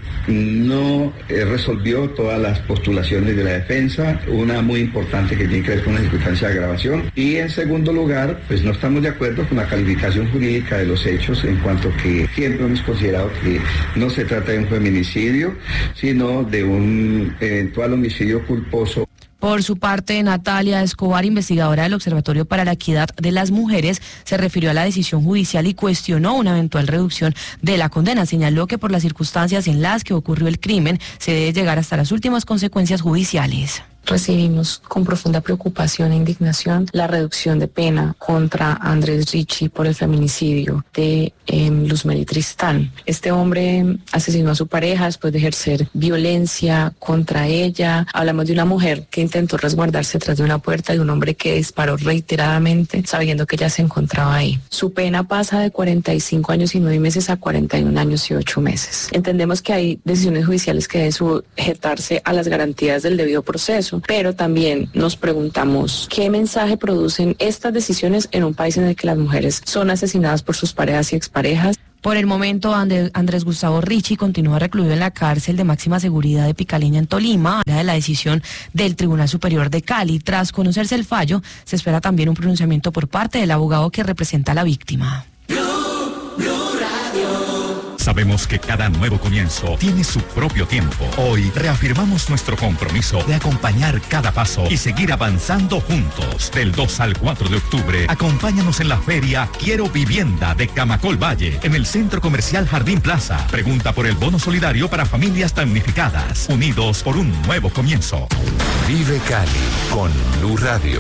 no eh, resolvió todas las postulaciones de la defensa, una muy importante que tiene que ver con la circunstancia de agravación. Y en segundo lugar, pues no estamos de acuerdo con la calificación jurídica de los hechos, en cuanto que siempre hemos considerado que no se trata de un feminicidio, sino de un eventual homicidio culposo. Por su parte, Natalia Escobar, investigadora del Observatorio para la Equidad de las Mujeres, se refirió a la decisión judicial y cuestionó una eventual reducción de la condena. Señaló que por las circunstancias en las que ocurrió el crimen, se debe llegar hasta las últimas consecuencias judiciales. Recibimos con profunda preocupación e indignación la reducción de pena contra Andrés Ricci por el feminicidio de eh, Luzmeri Tristán. Este hombre asesinó a su pareja después de ejercer violencia contra ella. Hablamos de una mujer que intentó resguardarse tras de una puerta, de un hombre que disparó reiteradamente sabiendo que ella se encontraba ahí. Su pena pasa de cuarenta y cinco años y nueve meses a cuarenta y un años y ocho meses. Entendemos que hay decisiones judiciales que deben sujetarse a las garantías del debido proceso, pero también nos preguntamos qué mensaje producen estas decisiones en un país en el que las mujeres son asesinadas por sus parejas y exparejas. Por el momento, Andrés Gustavo Ricci continúa recluido en la cárcel de máxima seguridad de Picaleña, en Tolima, de la decisión del Tribunal Superior de Cali. Tras conocerse el fallo, se espera también un pronunciamiento por parte del abogado que representa a la víctima. Sabemos que cada nuevo comienzo tiene su propio tiempo. Hoy reafirmamos nuestro compromiso de acompañar cada paso y seguir avanzando juntos. Del dos al cuatro de octubre, acompáñanos en la feria Quiero Vivienda de Camacol Valle, en el Centro Comercial Jardín Plaza. Pregunta por el bono solidario para familias damnificadas. Unidos por un nuevo comienzo. Vive Cali con Blue Radio.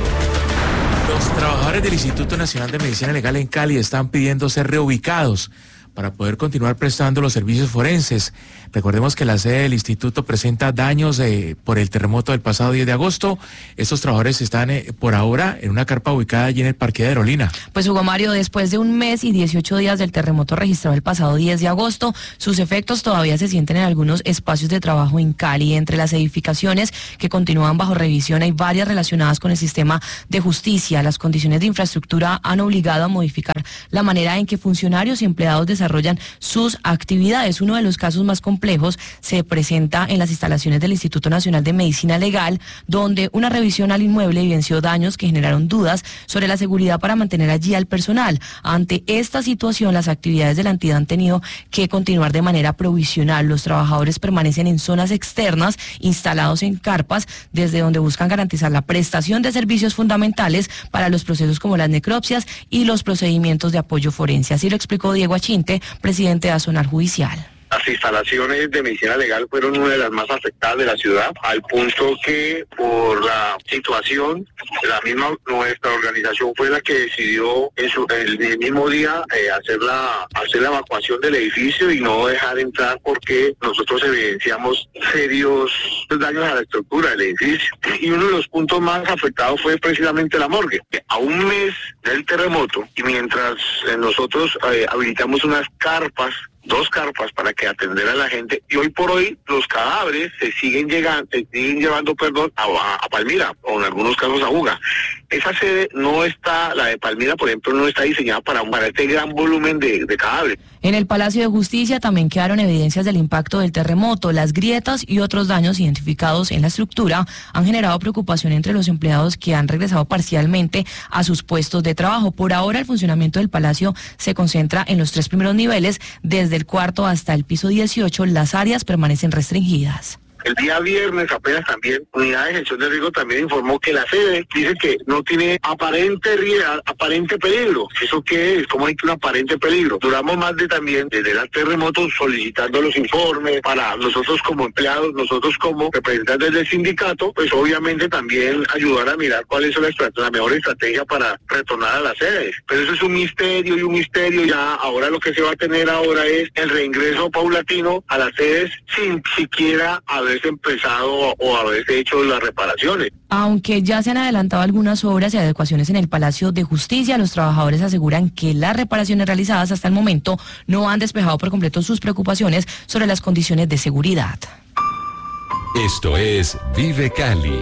Los trabajadores del Instituto Nacional de Medicina Legal en Cali están pidiendo ser reubicados para poder continuar prestando los servicios forenses. Recordemos que la sede del instituto presenta daños eh, por el terremoto del pasado diez de agosto. Estos trabajadores están eh, por ahora en una carpa ubicada allí en el Parque de Aerolínea. Pues Hugo Mario, después de un mes y dieciocho días del terremoto registrado el pasado diez de agosto, sus efectos todavía se sienten en algunos espacios de trabajo en Cali. Entre las edificaciones que continúan bajo revisión hay varias relacionadas con el sistema de justicia. Las condiciones de infraestructura han obligado a modificar la manera en que funcionarios y empleados desarrollan sus actividades. Uno de los casos más complejos se presenta en las instalaciones del Instituto Nacional de Medicina Legal, donde una revisión al inmueble evidenció daños que generaron dudas sobre la seguridad para mantener allí al personal. Ante esta situación, las actividades de la entidad han tenido que continuar de manera provisional. Los trabajadores permanecen en zonas externas, instalados en carpas, desde donde buscan garantizar la prestación de servicios fundamentales para los procesos como las necropsias y los procedimientos de apoyo forense. Así lo explicó Diego Achinte, presidente de Azonar Judicial. Las instalaciones de medicina legal fueron una de las más afectadas de la ciudad, al punto que por la situación, la misma nuestra organización fue la que decidió en, su, en el mismo día eh, hacer, la, hacer la evacuación del edificio y no dejar entrar porque nosotros evidenciamos serios daños a la estructura del edificio. Y uno de los puntos más afectados fue precisamente la morgue. A un mes del terremoto y mientras eh, nosotros eh, habilitamos unas carpas, dos carpas para que atender a la gente, y hoy por hoy los cadáveres se siguen llegando, se siguen llevando, perdón, a, a Palmira, o en algunos casos a Buga. Esa sede no está, la de Palmira, por ejemplo, no está diseñada para, para este gran volumen de, de cadáveres. En el Palacio de Justicia también quedaron evidencias del impacto del terremoto. Las grietas y otros daños identificados en la estructura han generado preocupación entre los empleados que han regresado parcialmente a sus puestos de trabajo. Por ahora, el funcionamiento del Palacio se concentra en los tres primeros niveles. Desde el cuarto hasta el piso dieciocho, las áreas permanecen restringidas. El día viernes apenas también, Unidad de Gestión de Riesgo también informó que la sede dice que no tiene aparente riesgo, aparente peligro. ¿Eso qué es? ¿Cómo hay que un aparente peligro? Duramos más de también, desde el terremoto, solicitando los informes para nosotros como empleados, nosotros como representantes del sindicato, pues obviamente también ayudar a mirar cuál es la, la mejor estrategia para retornar a las sedes. Pero eso es un misterio y un misterio. Ya ahora lo que se va a tener ahora es el reingreso paulatino a las sedes sin siquiera haber empezado o haberse hecho las reparaciones. Aunque ya se han adelantado algunas obras y adecuaciones en el Palacio de Justicia, los trabajadores aseguran que las reparaciones realizadas hasta el momento no han despejado por completo sus preocupaciones sobre las condiciones de seguridad. Esto es Vive Cali.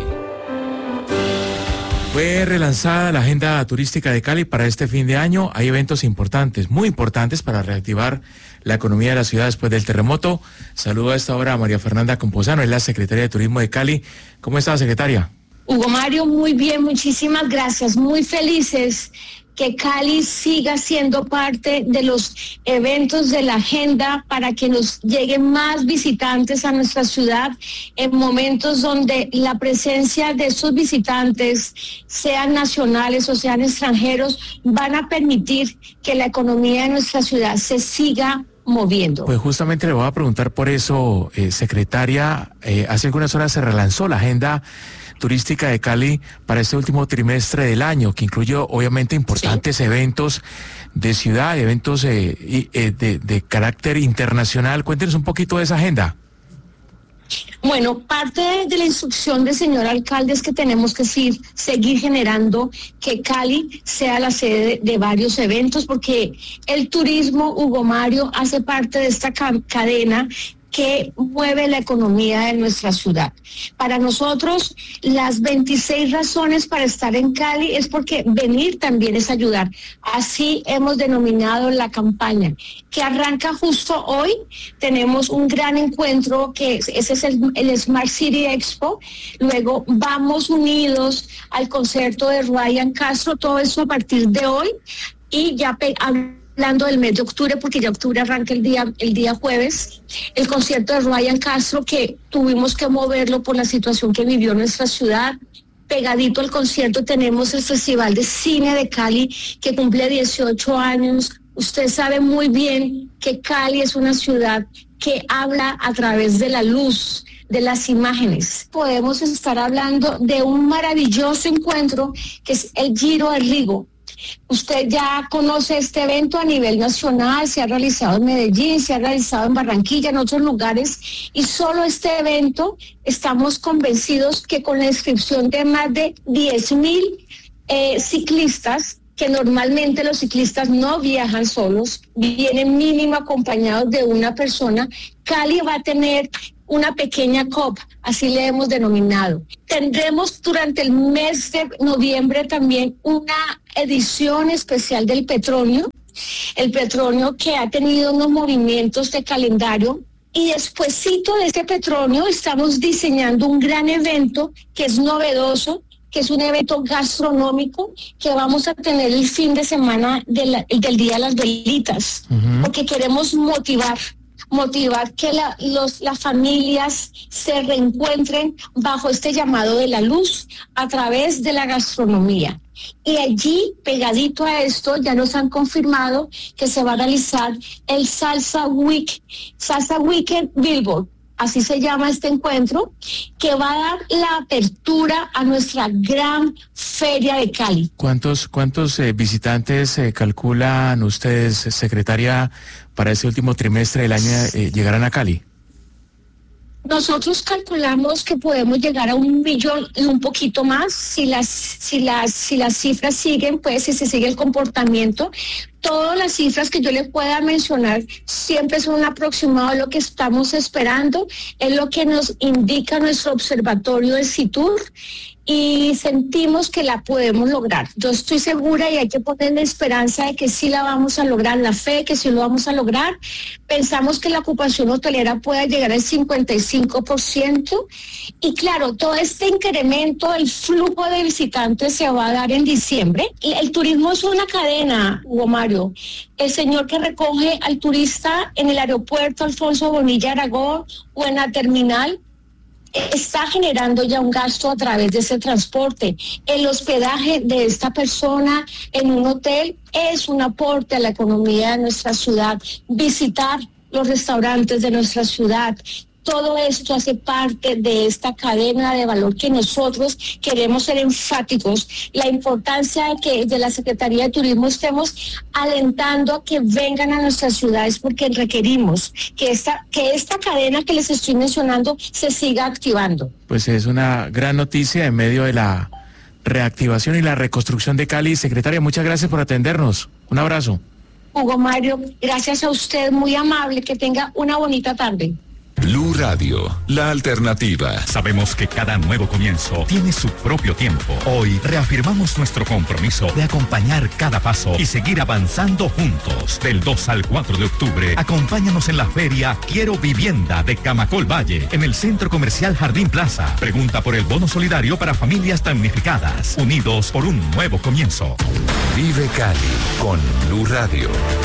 Fue relanzada la agenda turística de Cali para este fin de año. Hay eventos importantes, muy importantes para reactivar la economía de la ciudad después del terremoto. Saludo a esta hora a María Fernanda Composano, es la secretaria de Turismo de Cali. ¿Cómo está, secretaria? Hugo Mario, muy bien, muchísimas gracias. Muy felices que Cali siga siendo parte de los eventos de la agenda para que nos lleguen más visitantes a nuestra ciudad en momentos donde la presencia de esos visitantes, sean nacionales o sean extranjeros, van a permitir que la economía de nuestra ciudad se siga moviendo. Pues justamente le voy a preguntar por eso, eh, secretaria. Eh, hace algunas horas se relanzó la agenda turística de Cali para este último trimestre del año, que incluye obviamente importantes sí. eventos de ciudad, eventos eh, eh, de, de carácter internacional. Cuéntenos un poquito de esa agenda. Bueno, parte de la instrucción del señor alcalde es que tenemos que seguir, seguir generando que Cali sea la sede de, de varios eventos, porque el turismo, Hugo Mario, hace parte de esta ca- cadena que mueve la economía de nuestra ciudad. Para nosotros, las veintiséis razones para estar en Cali es porque venir también es ayudar. Así hemos denominado la campaña, que arranca justo hoy. Tenemos un gran encuentro, que es, ese es el, el Smart City Expo. Luego vamos unidos al concierto de Ryan Castro, todo eso a partir de hoy. Y ya pe- hablando del mes de octubre, porque ya octubre arranca el día, el día jueves, el concierto de Ryan Castro, que tuvimos que moverlo por la situación que vivió nuestra ciudad. Pegadito al concierto tenemos el Festival de Cine de Cali, que cumple dieciocho años. Usted sabe muy bien que Cali es una ciudad que habla a través de la luz, de las imágenes. Podemos estar hablando de un maravilloso encuentro que es el Giro del Rigo. Usted ya conoce este evento a nivel nacional, se ha realizado en Medellín, se ha realizado en Barranquilla, en otros lugares, y solo este evento estamos convencidos que con la inscripción de más de diez mil eh, ciclistas, que normalmente los ciclistas no viajan solos, vienen mínimo acompañados de una persona, Cali va a tener una pequeña C O P, así le hemos denominado. Tendremos durante el mes de noviembre también una edición especial del Petronio, el Petronio que ha tenido unos movimientos de calendario, y despuesito de este Petronio estamos diseñando un gran evento que es novedoso, que es un evento gastronómico que vamos a tener el fin de semana de la, del Día de las Velitas, uh-huh. porque queremos motivar motivar que la, los, las familias se reencuentren bajo este llamado de la luz a través de la gastronomía. Y allí, pegadito a esto, ya nos han confirmado que se va a realizar el Salsa Week, Salsa Weekend Billboard, así se llama este encuentro, que va a dar la apertura a nuestra gran feria de Cali. ¿Cuántos, cuántos eh, visitantes eh, calculan ustedes, secretaria, para este último trimestre del año eh, llegarán a Cali? Nosotros calculamos que podemos llegar a un millón y un poquito más si las, si las, si las cifras siguen, pues si se sigue el comportamiento. Todas las cifras que yo le pueda mencionar siempre son un aproximado de lo que estamos esperando, es lo que nos indica nuestro observatorio de CITUR, y sentimos que la podemos lograr. Yo estoy segura y hay que poner la esperanza de que sí la vamos a lograr, la fe de que sí lo vamos a lograr. Pensamos que la ocupación hotelera pueda llegar al cincuenta y cinco por ciento, y claro, todo este incremento del flujo de visitantes se va a dar en diciembre. Y el turismo es una cadena, Hugo Mario. El señor que recoge al turista en el aeropuerto Alfonso Bonilla Aragón o en la terminal está generando ya un gasto a través de ese transporte. El hospedaje de esta persona en un hotel es un aporte a la economía de nuestra ciudad. Visitar los restaurantes de nuestra ciudad, todo esto hace parte de esta cadena de valor que nosotros queremos ser enfáticos. La importancia de que de la Secretaría de Turismo estemos alentando a que vengan a nuestras ciudades, porque requerimos que esta, que esta cadena que les estoy mencionando se siga activando. Pues es una gran noticia en medio de la reactivación y la reconstrucción de Cali. Secretaria, muchas gracias por atendernos. Un abrazo. Hugo Mario, gracias a usted, muy amable, que tenga una bonita tarde. Blue Radio, la alternativa. Sabemos que cada nuevo comienzo tiene su propio tiempo. Hoy reafirmamos nuestro compromiso de acompañar cada paso y seguir avanzando juntos. Del dos al cuatro de octubre, acompáñanos en la feria Quiero Vivienda de Camacol Valle, en el Centro Comercial Jardín Plaza. Pregunta por el bono solidario para familias damnificadas. Unidos por un nuevo comienzo. Vive Cali con Blue Radio.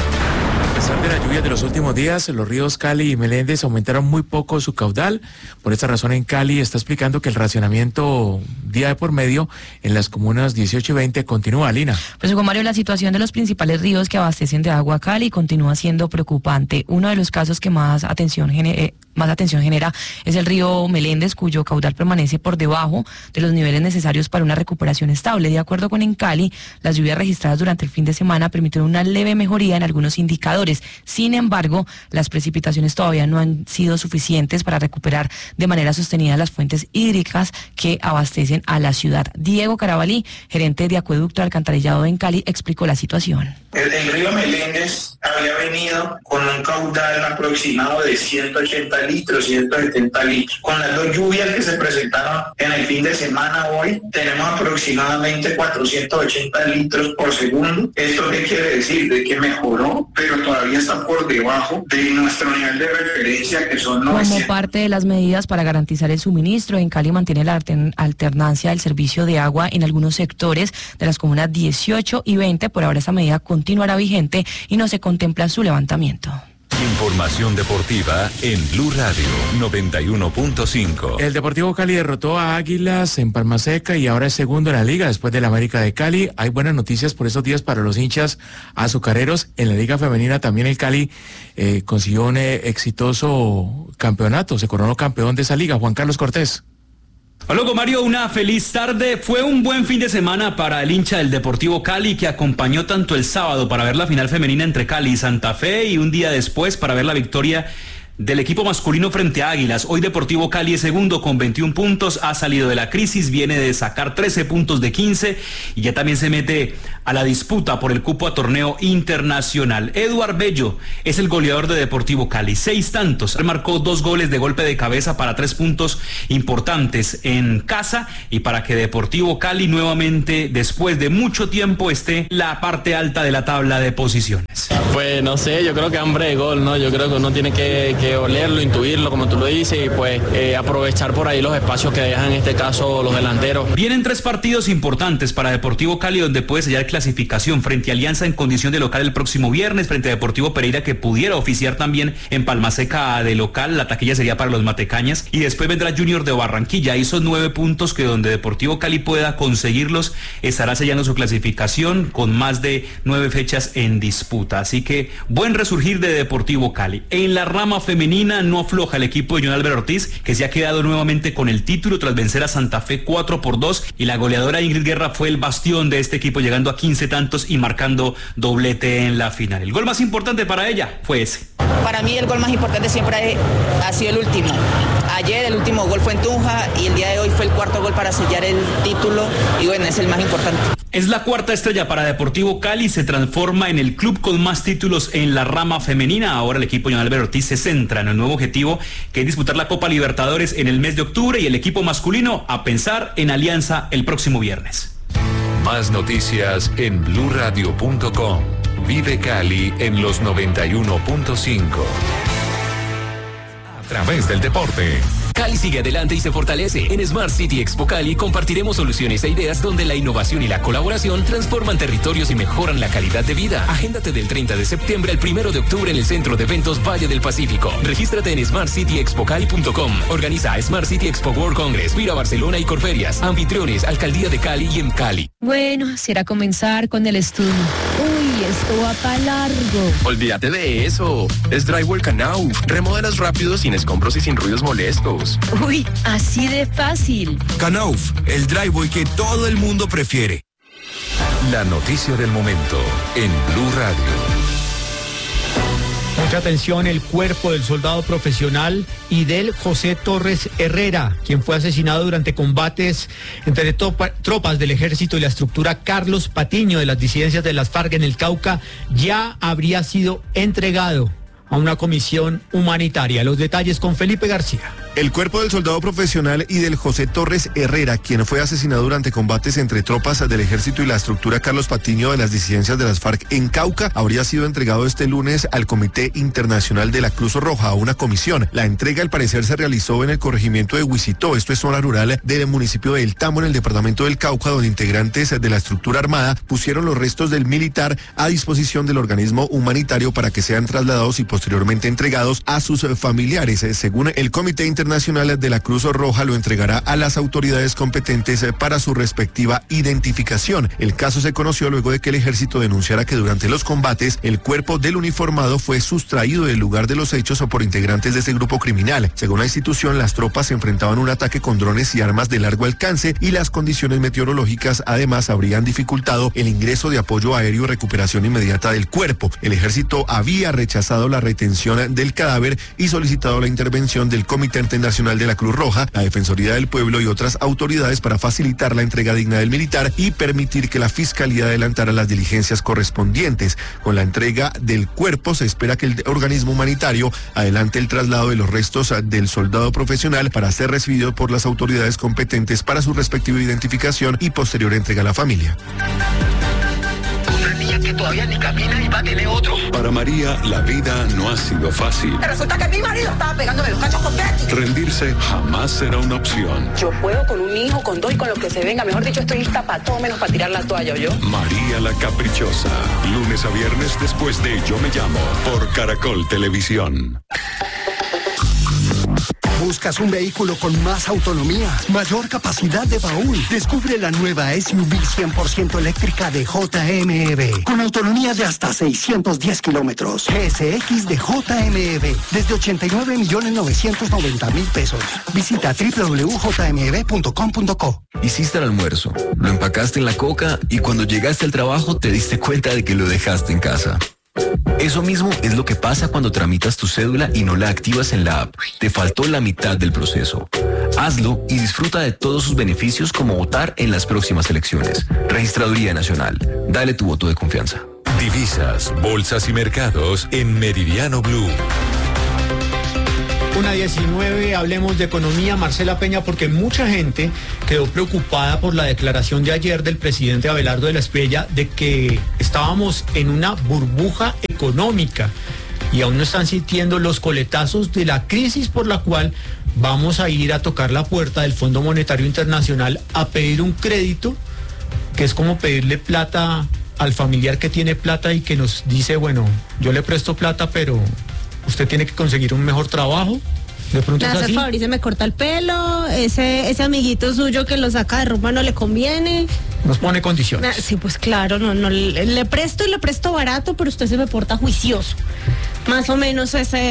A pesar de la lluvia de los últimos días, los ríos Cali y Meléndez aumentaron muy poco su caudal. Por esta razón, en Cali está explicando que el racionamiento día de por medio en las comunas dieciocho y veinte continúa. Lina. Pues Hugo Mario, la situación de los principales ríos que abastecen de agua a Cali continúa siendo preocupante. Uno de los casos que más atención genera, más atención genera es el río Meléndez, cuyo caudal permanece por debajo de los niveles necesarios para una recuperación estable. De acuerdo con Encali, las lluvias registradas durante el fin de semana permitieron una leve mejoría en algunos indicadores. Sin embargo, las precipitaciones todavía no han sido suficientes para recuperar de manera sostenida las fuentes hídricas que abastecen a la ciudad. Diego Carabalí, gerente de Acueducto de Alcantarillado en Cali, explicó la situación. El, el río Meléndez había venido con un caudal aproximado de ciento ochenta litros, ciento setenta litros. Con las dos lluvias que se presentaron en el fin de semana hoy, tenemos aproximadamente cuatrocientos ochenta litros por segundo. ¿Esto qué quiere decir? De que mejoró, pero todavía está por debajo de nuestro nivel de referencia, que son novecientos. Como parte de las medidas para garantizar el suministro, en Cali mantiene la alternancia del servicio de agua en algunos sectores de las comunas dieciocho y veinte. Por ahora esta medida continuará vigente y no se contempla su levantamiento. Información deportiva en Blue Radio noventa y uno punto cinco. El Deportivo Cali derrotó a Águilas en Palma Seca y ahora es segundo en la liga después del América de Cali. Hay buenas noticias por esos días para los hinchas azucareros. En la liga femenina también el Cali eh, consiguió un eh, exitoso campeonato, se coronó campeón de esa liga. Juan Carlos Cortés. Hola Mario, una feliz tarde. Fue un buen fin de semana para el hincha del Deportivo Cali, que acompañó tanto el sábado para ver la final femenina entre Cali y Santa Fe y un día después para ver la victoria del equipo masculino frente a Águilas. Hoy Deportivo Cali es segundo con veintiún puntos, ha salido de la crisis, viene de sacar trece puntos de quince y ya también se mete a la disputa por el cupo a torneo internacional. Eduard Bello es el goleador de Deportivo Cali, seis tantos, marcó dos goles de golpe de cabeza para tres puntos importantes en casa y para que Deportivo Cali nuevamente, después de mucho tiempo, esté en la parte alta de la tabla de posiciones. Pues no sé, yo creo que hambre de gol, ¿no? Yo creo que uno tiene que, que que olerlo, intuirlo, como tú lo dices, y pues eh, aprovechar por ahí los espacios que dejan en este caso los delanteros. Vienen tres partidos importantes para Deportivo Cali, donde puede sellar clasificación frente a Alianza en condición de local el próximo viernes, frente a Deportivo Pereira, que pudiera oficiar también en Palma Seca de local. La taquilla sería para los matecañas, y después vendrá Junior de Barranquilla. Esos nueve puntos que donde Deportivo Cali pueda conseguirlos estará sellando su clasificación con más de nueve fechas en disputa. Así que buen resurgir de Deportivo Cali. En la rama femenina femenina no afloja el equipo de John Álvaro Ortiz, que se ha quedado nuevamente con el título tras vencer a Santa Fe cuatro por dos, y la goleadora Ingrid Guerra fue el bastión de este equipo, llegando a quince tantos y marcando doblete en la final. El gol más importante para ella fue ese. Para mí el gol más importante siempre ha sido el último. Ayer el último gol fue en Tunja y el día de hoy fue el cuarto gol para sellar el título, y bueno, es el más importante. Es la cuarta estrella para Deportivo Cali, se transforma en el club con más títulos en la rama femenina. Ahora el equipo de John Álvaro Ortiz se centra en el nuevo objetivo, que es disputar la Copa Libertadores en el mes de octubre, y el equipo masculino a pensar en Alianza el próximo viernes. Más noticias en blue radio punto com. Vive Cali en los noventa y uno punto cinco. A través del deporte. Cali sigue adelante y se fortalece. En Smart City Expo Cali compartiremos soluciones e ideas donde la innovación y la colaboración transforman territorios y mejoran la calidad de vida. Agéndate del treinta de septiembre al primero de octubre en el Centro de Eventos Valle del Pacífico. Regístrate en smart city expo cali punto com. Organiza Smart City Expo World Congress, Vira Barcelona y Corferias. Anfitriones, Alcaldía de Cali y EMCali. Bueno, será comenzar con el estudio. Uy, esto va para largo. Olvídate de eso. Es Drywall Knauf. Remodelas rápido, sin escombros y sin ruidos molestos. Uy, así de fácil. Knauf, el drywall que todo el mundo prefiere. La noticia del momento en Blue Radio. Mucha atención, el cuerpo del soldado profesional Idel José Torres Herrera, quien fue asesinado durante combates entre tropa, tropas del ejército y la estructura Carlos Patiño de las disidencias de las FARC en el Cauca, ya habría sido entregado a una comisión humanitaria. Los detalles con Felipe García. El cuerpo del soldado profesional Idel José Torres Herrera, quien fue asesinado durante combates entre tropas del ejército y la estructura Carlos Patiño de las disidencias de las FARC en Cauca, habría sido entregado este lunes al Comité Internacional de la Cruz Roja, a una comisión. La entrega al parecer se realizó en el corregimiento de Huisitó, esto es zona rural del municipio de El Tambo, en el departamento del Cauca, donde integrantes de la estructura armada pusieron los restos del militar a disposición del organismo humanitario para que sean trasladados y posteriormente entregados a sus familiares. Según el Comité Internacional Nacional de la Cruz Roja, lo entregará a las autoridades competentes para su respectiva identificación. El caso se conoció luego de que el ejército denunciara que durante los combates el cuerpo del uniformado fue sustraído del lugar de los hechos por integrantes de ese grupo criminal. Según la institución, las tropas se enfrentaban a un ataque con drones y armas de largo alcance, y las condiciones meteorológicas además habrían dificultado el ingreso de apoyo aéreo y recuperación inmediata del cuerpo. El ejército había rechazado la retención del cadáver y solicitado la intervención del Comité Comité Nacional de la Cruz Roja, la Defensoría del Pueblo y otras autoridades para facilitar la entrega digna del militar y permitir que la Fiscalía adelantara las diligencias correspondientes. Con la entrega del cuerpo se espera que el organismo humanitario adelante el traslado de los restos del soldado profesional para ser recibido por las autoridades competentes para su respectiva identificación y posterior entrega a la familia. Una niña que todavía ni camina y va a tener otro. Para María, la vida no ha sido fácil. Resulta que mi marido estaba pegándome los cachos con Betty. Rendirse jamás será una opción. Yo puedo con un hijo, con dos y con lo que se venga. Mejor dicho, estoy lista para todo menos para tirar la toalla, ¿yo? María la Caprichosa. Lunes a viernes después de Yo Me Llamo. Por Caracol Televisión. ¿Buscas un vehículo con más autonomía, mayor capacidad de baúl? Descubre la nueva S U V cien por ciento eléctrica de J M E con autonomía de hasta seiscientos diez kilómetros. G S X de J M E desde ochenta y nueve millones novecientos noventa mil pesos. Visita doble u doble u doble u punto j m e b punto com punto co. Hiciste el almuerzo, lo empacaste en la coca y cuando llegaste al trabajo te diste cuenta de que lo dejaste en casa. Eso mismo es lo que pasa cuando tramitas tu cédula y no la activas en la app. Te faltó la mitad del proceso. Hazlo y disfruta de todos sus beneficios como votar en las próximas elecciones. Registraduría Nacional. Dale tu voto de confianza. Divisas, bolsas y mercados en Meridiano Blue. Una diecinueve, hablemos de economía, Marcela Peña, porque mucha gente quedó preocupada por la declaración de ayer del presidente Abelardo de la Espriella de que estábamos en una burbuja económica y aún no están sintiendo los coletazos de la crisis por la cual vamos a ir a tocar la puerta del Fondo Monetario Internacional a pedir un crédito, que es como pedirle plata al familiar que tiene plata y que nos dice, bueno, yo le presto plata, pero usted tiene que conseguir un mejor trabajo. De pronto es así. Fabricio me corta el pelo, ese ese amiguito suyo que lo saca de rumba no le conviene. Nos pone condiciones. Sí, pues claro, no, no le, le presto y le presto barato, pero usted se me porta juicioso. Más o menos ese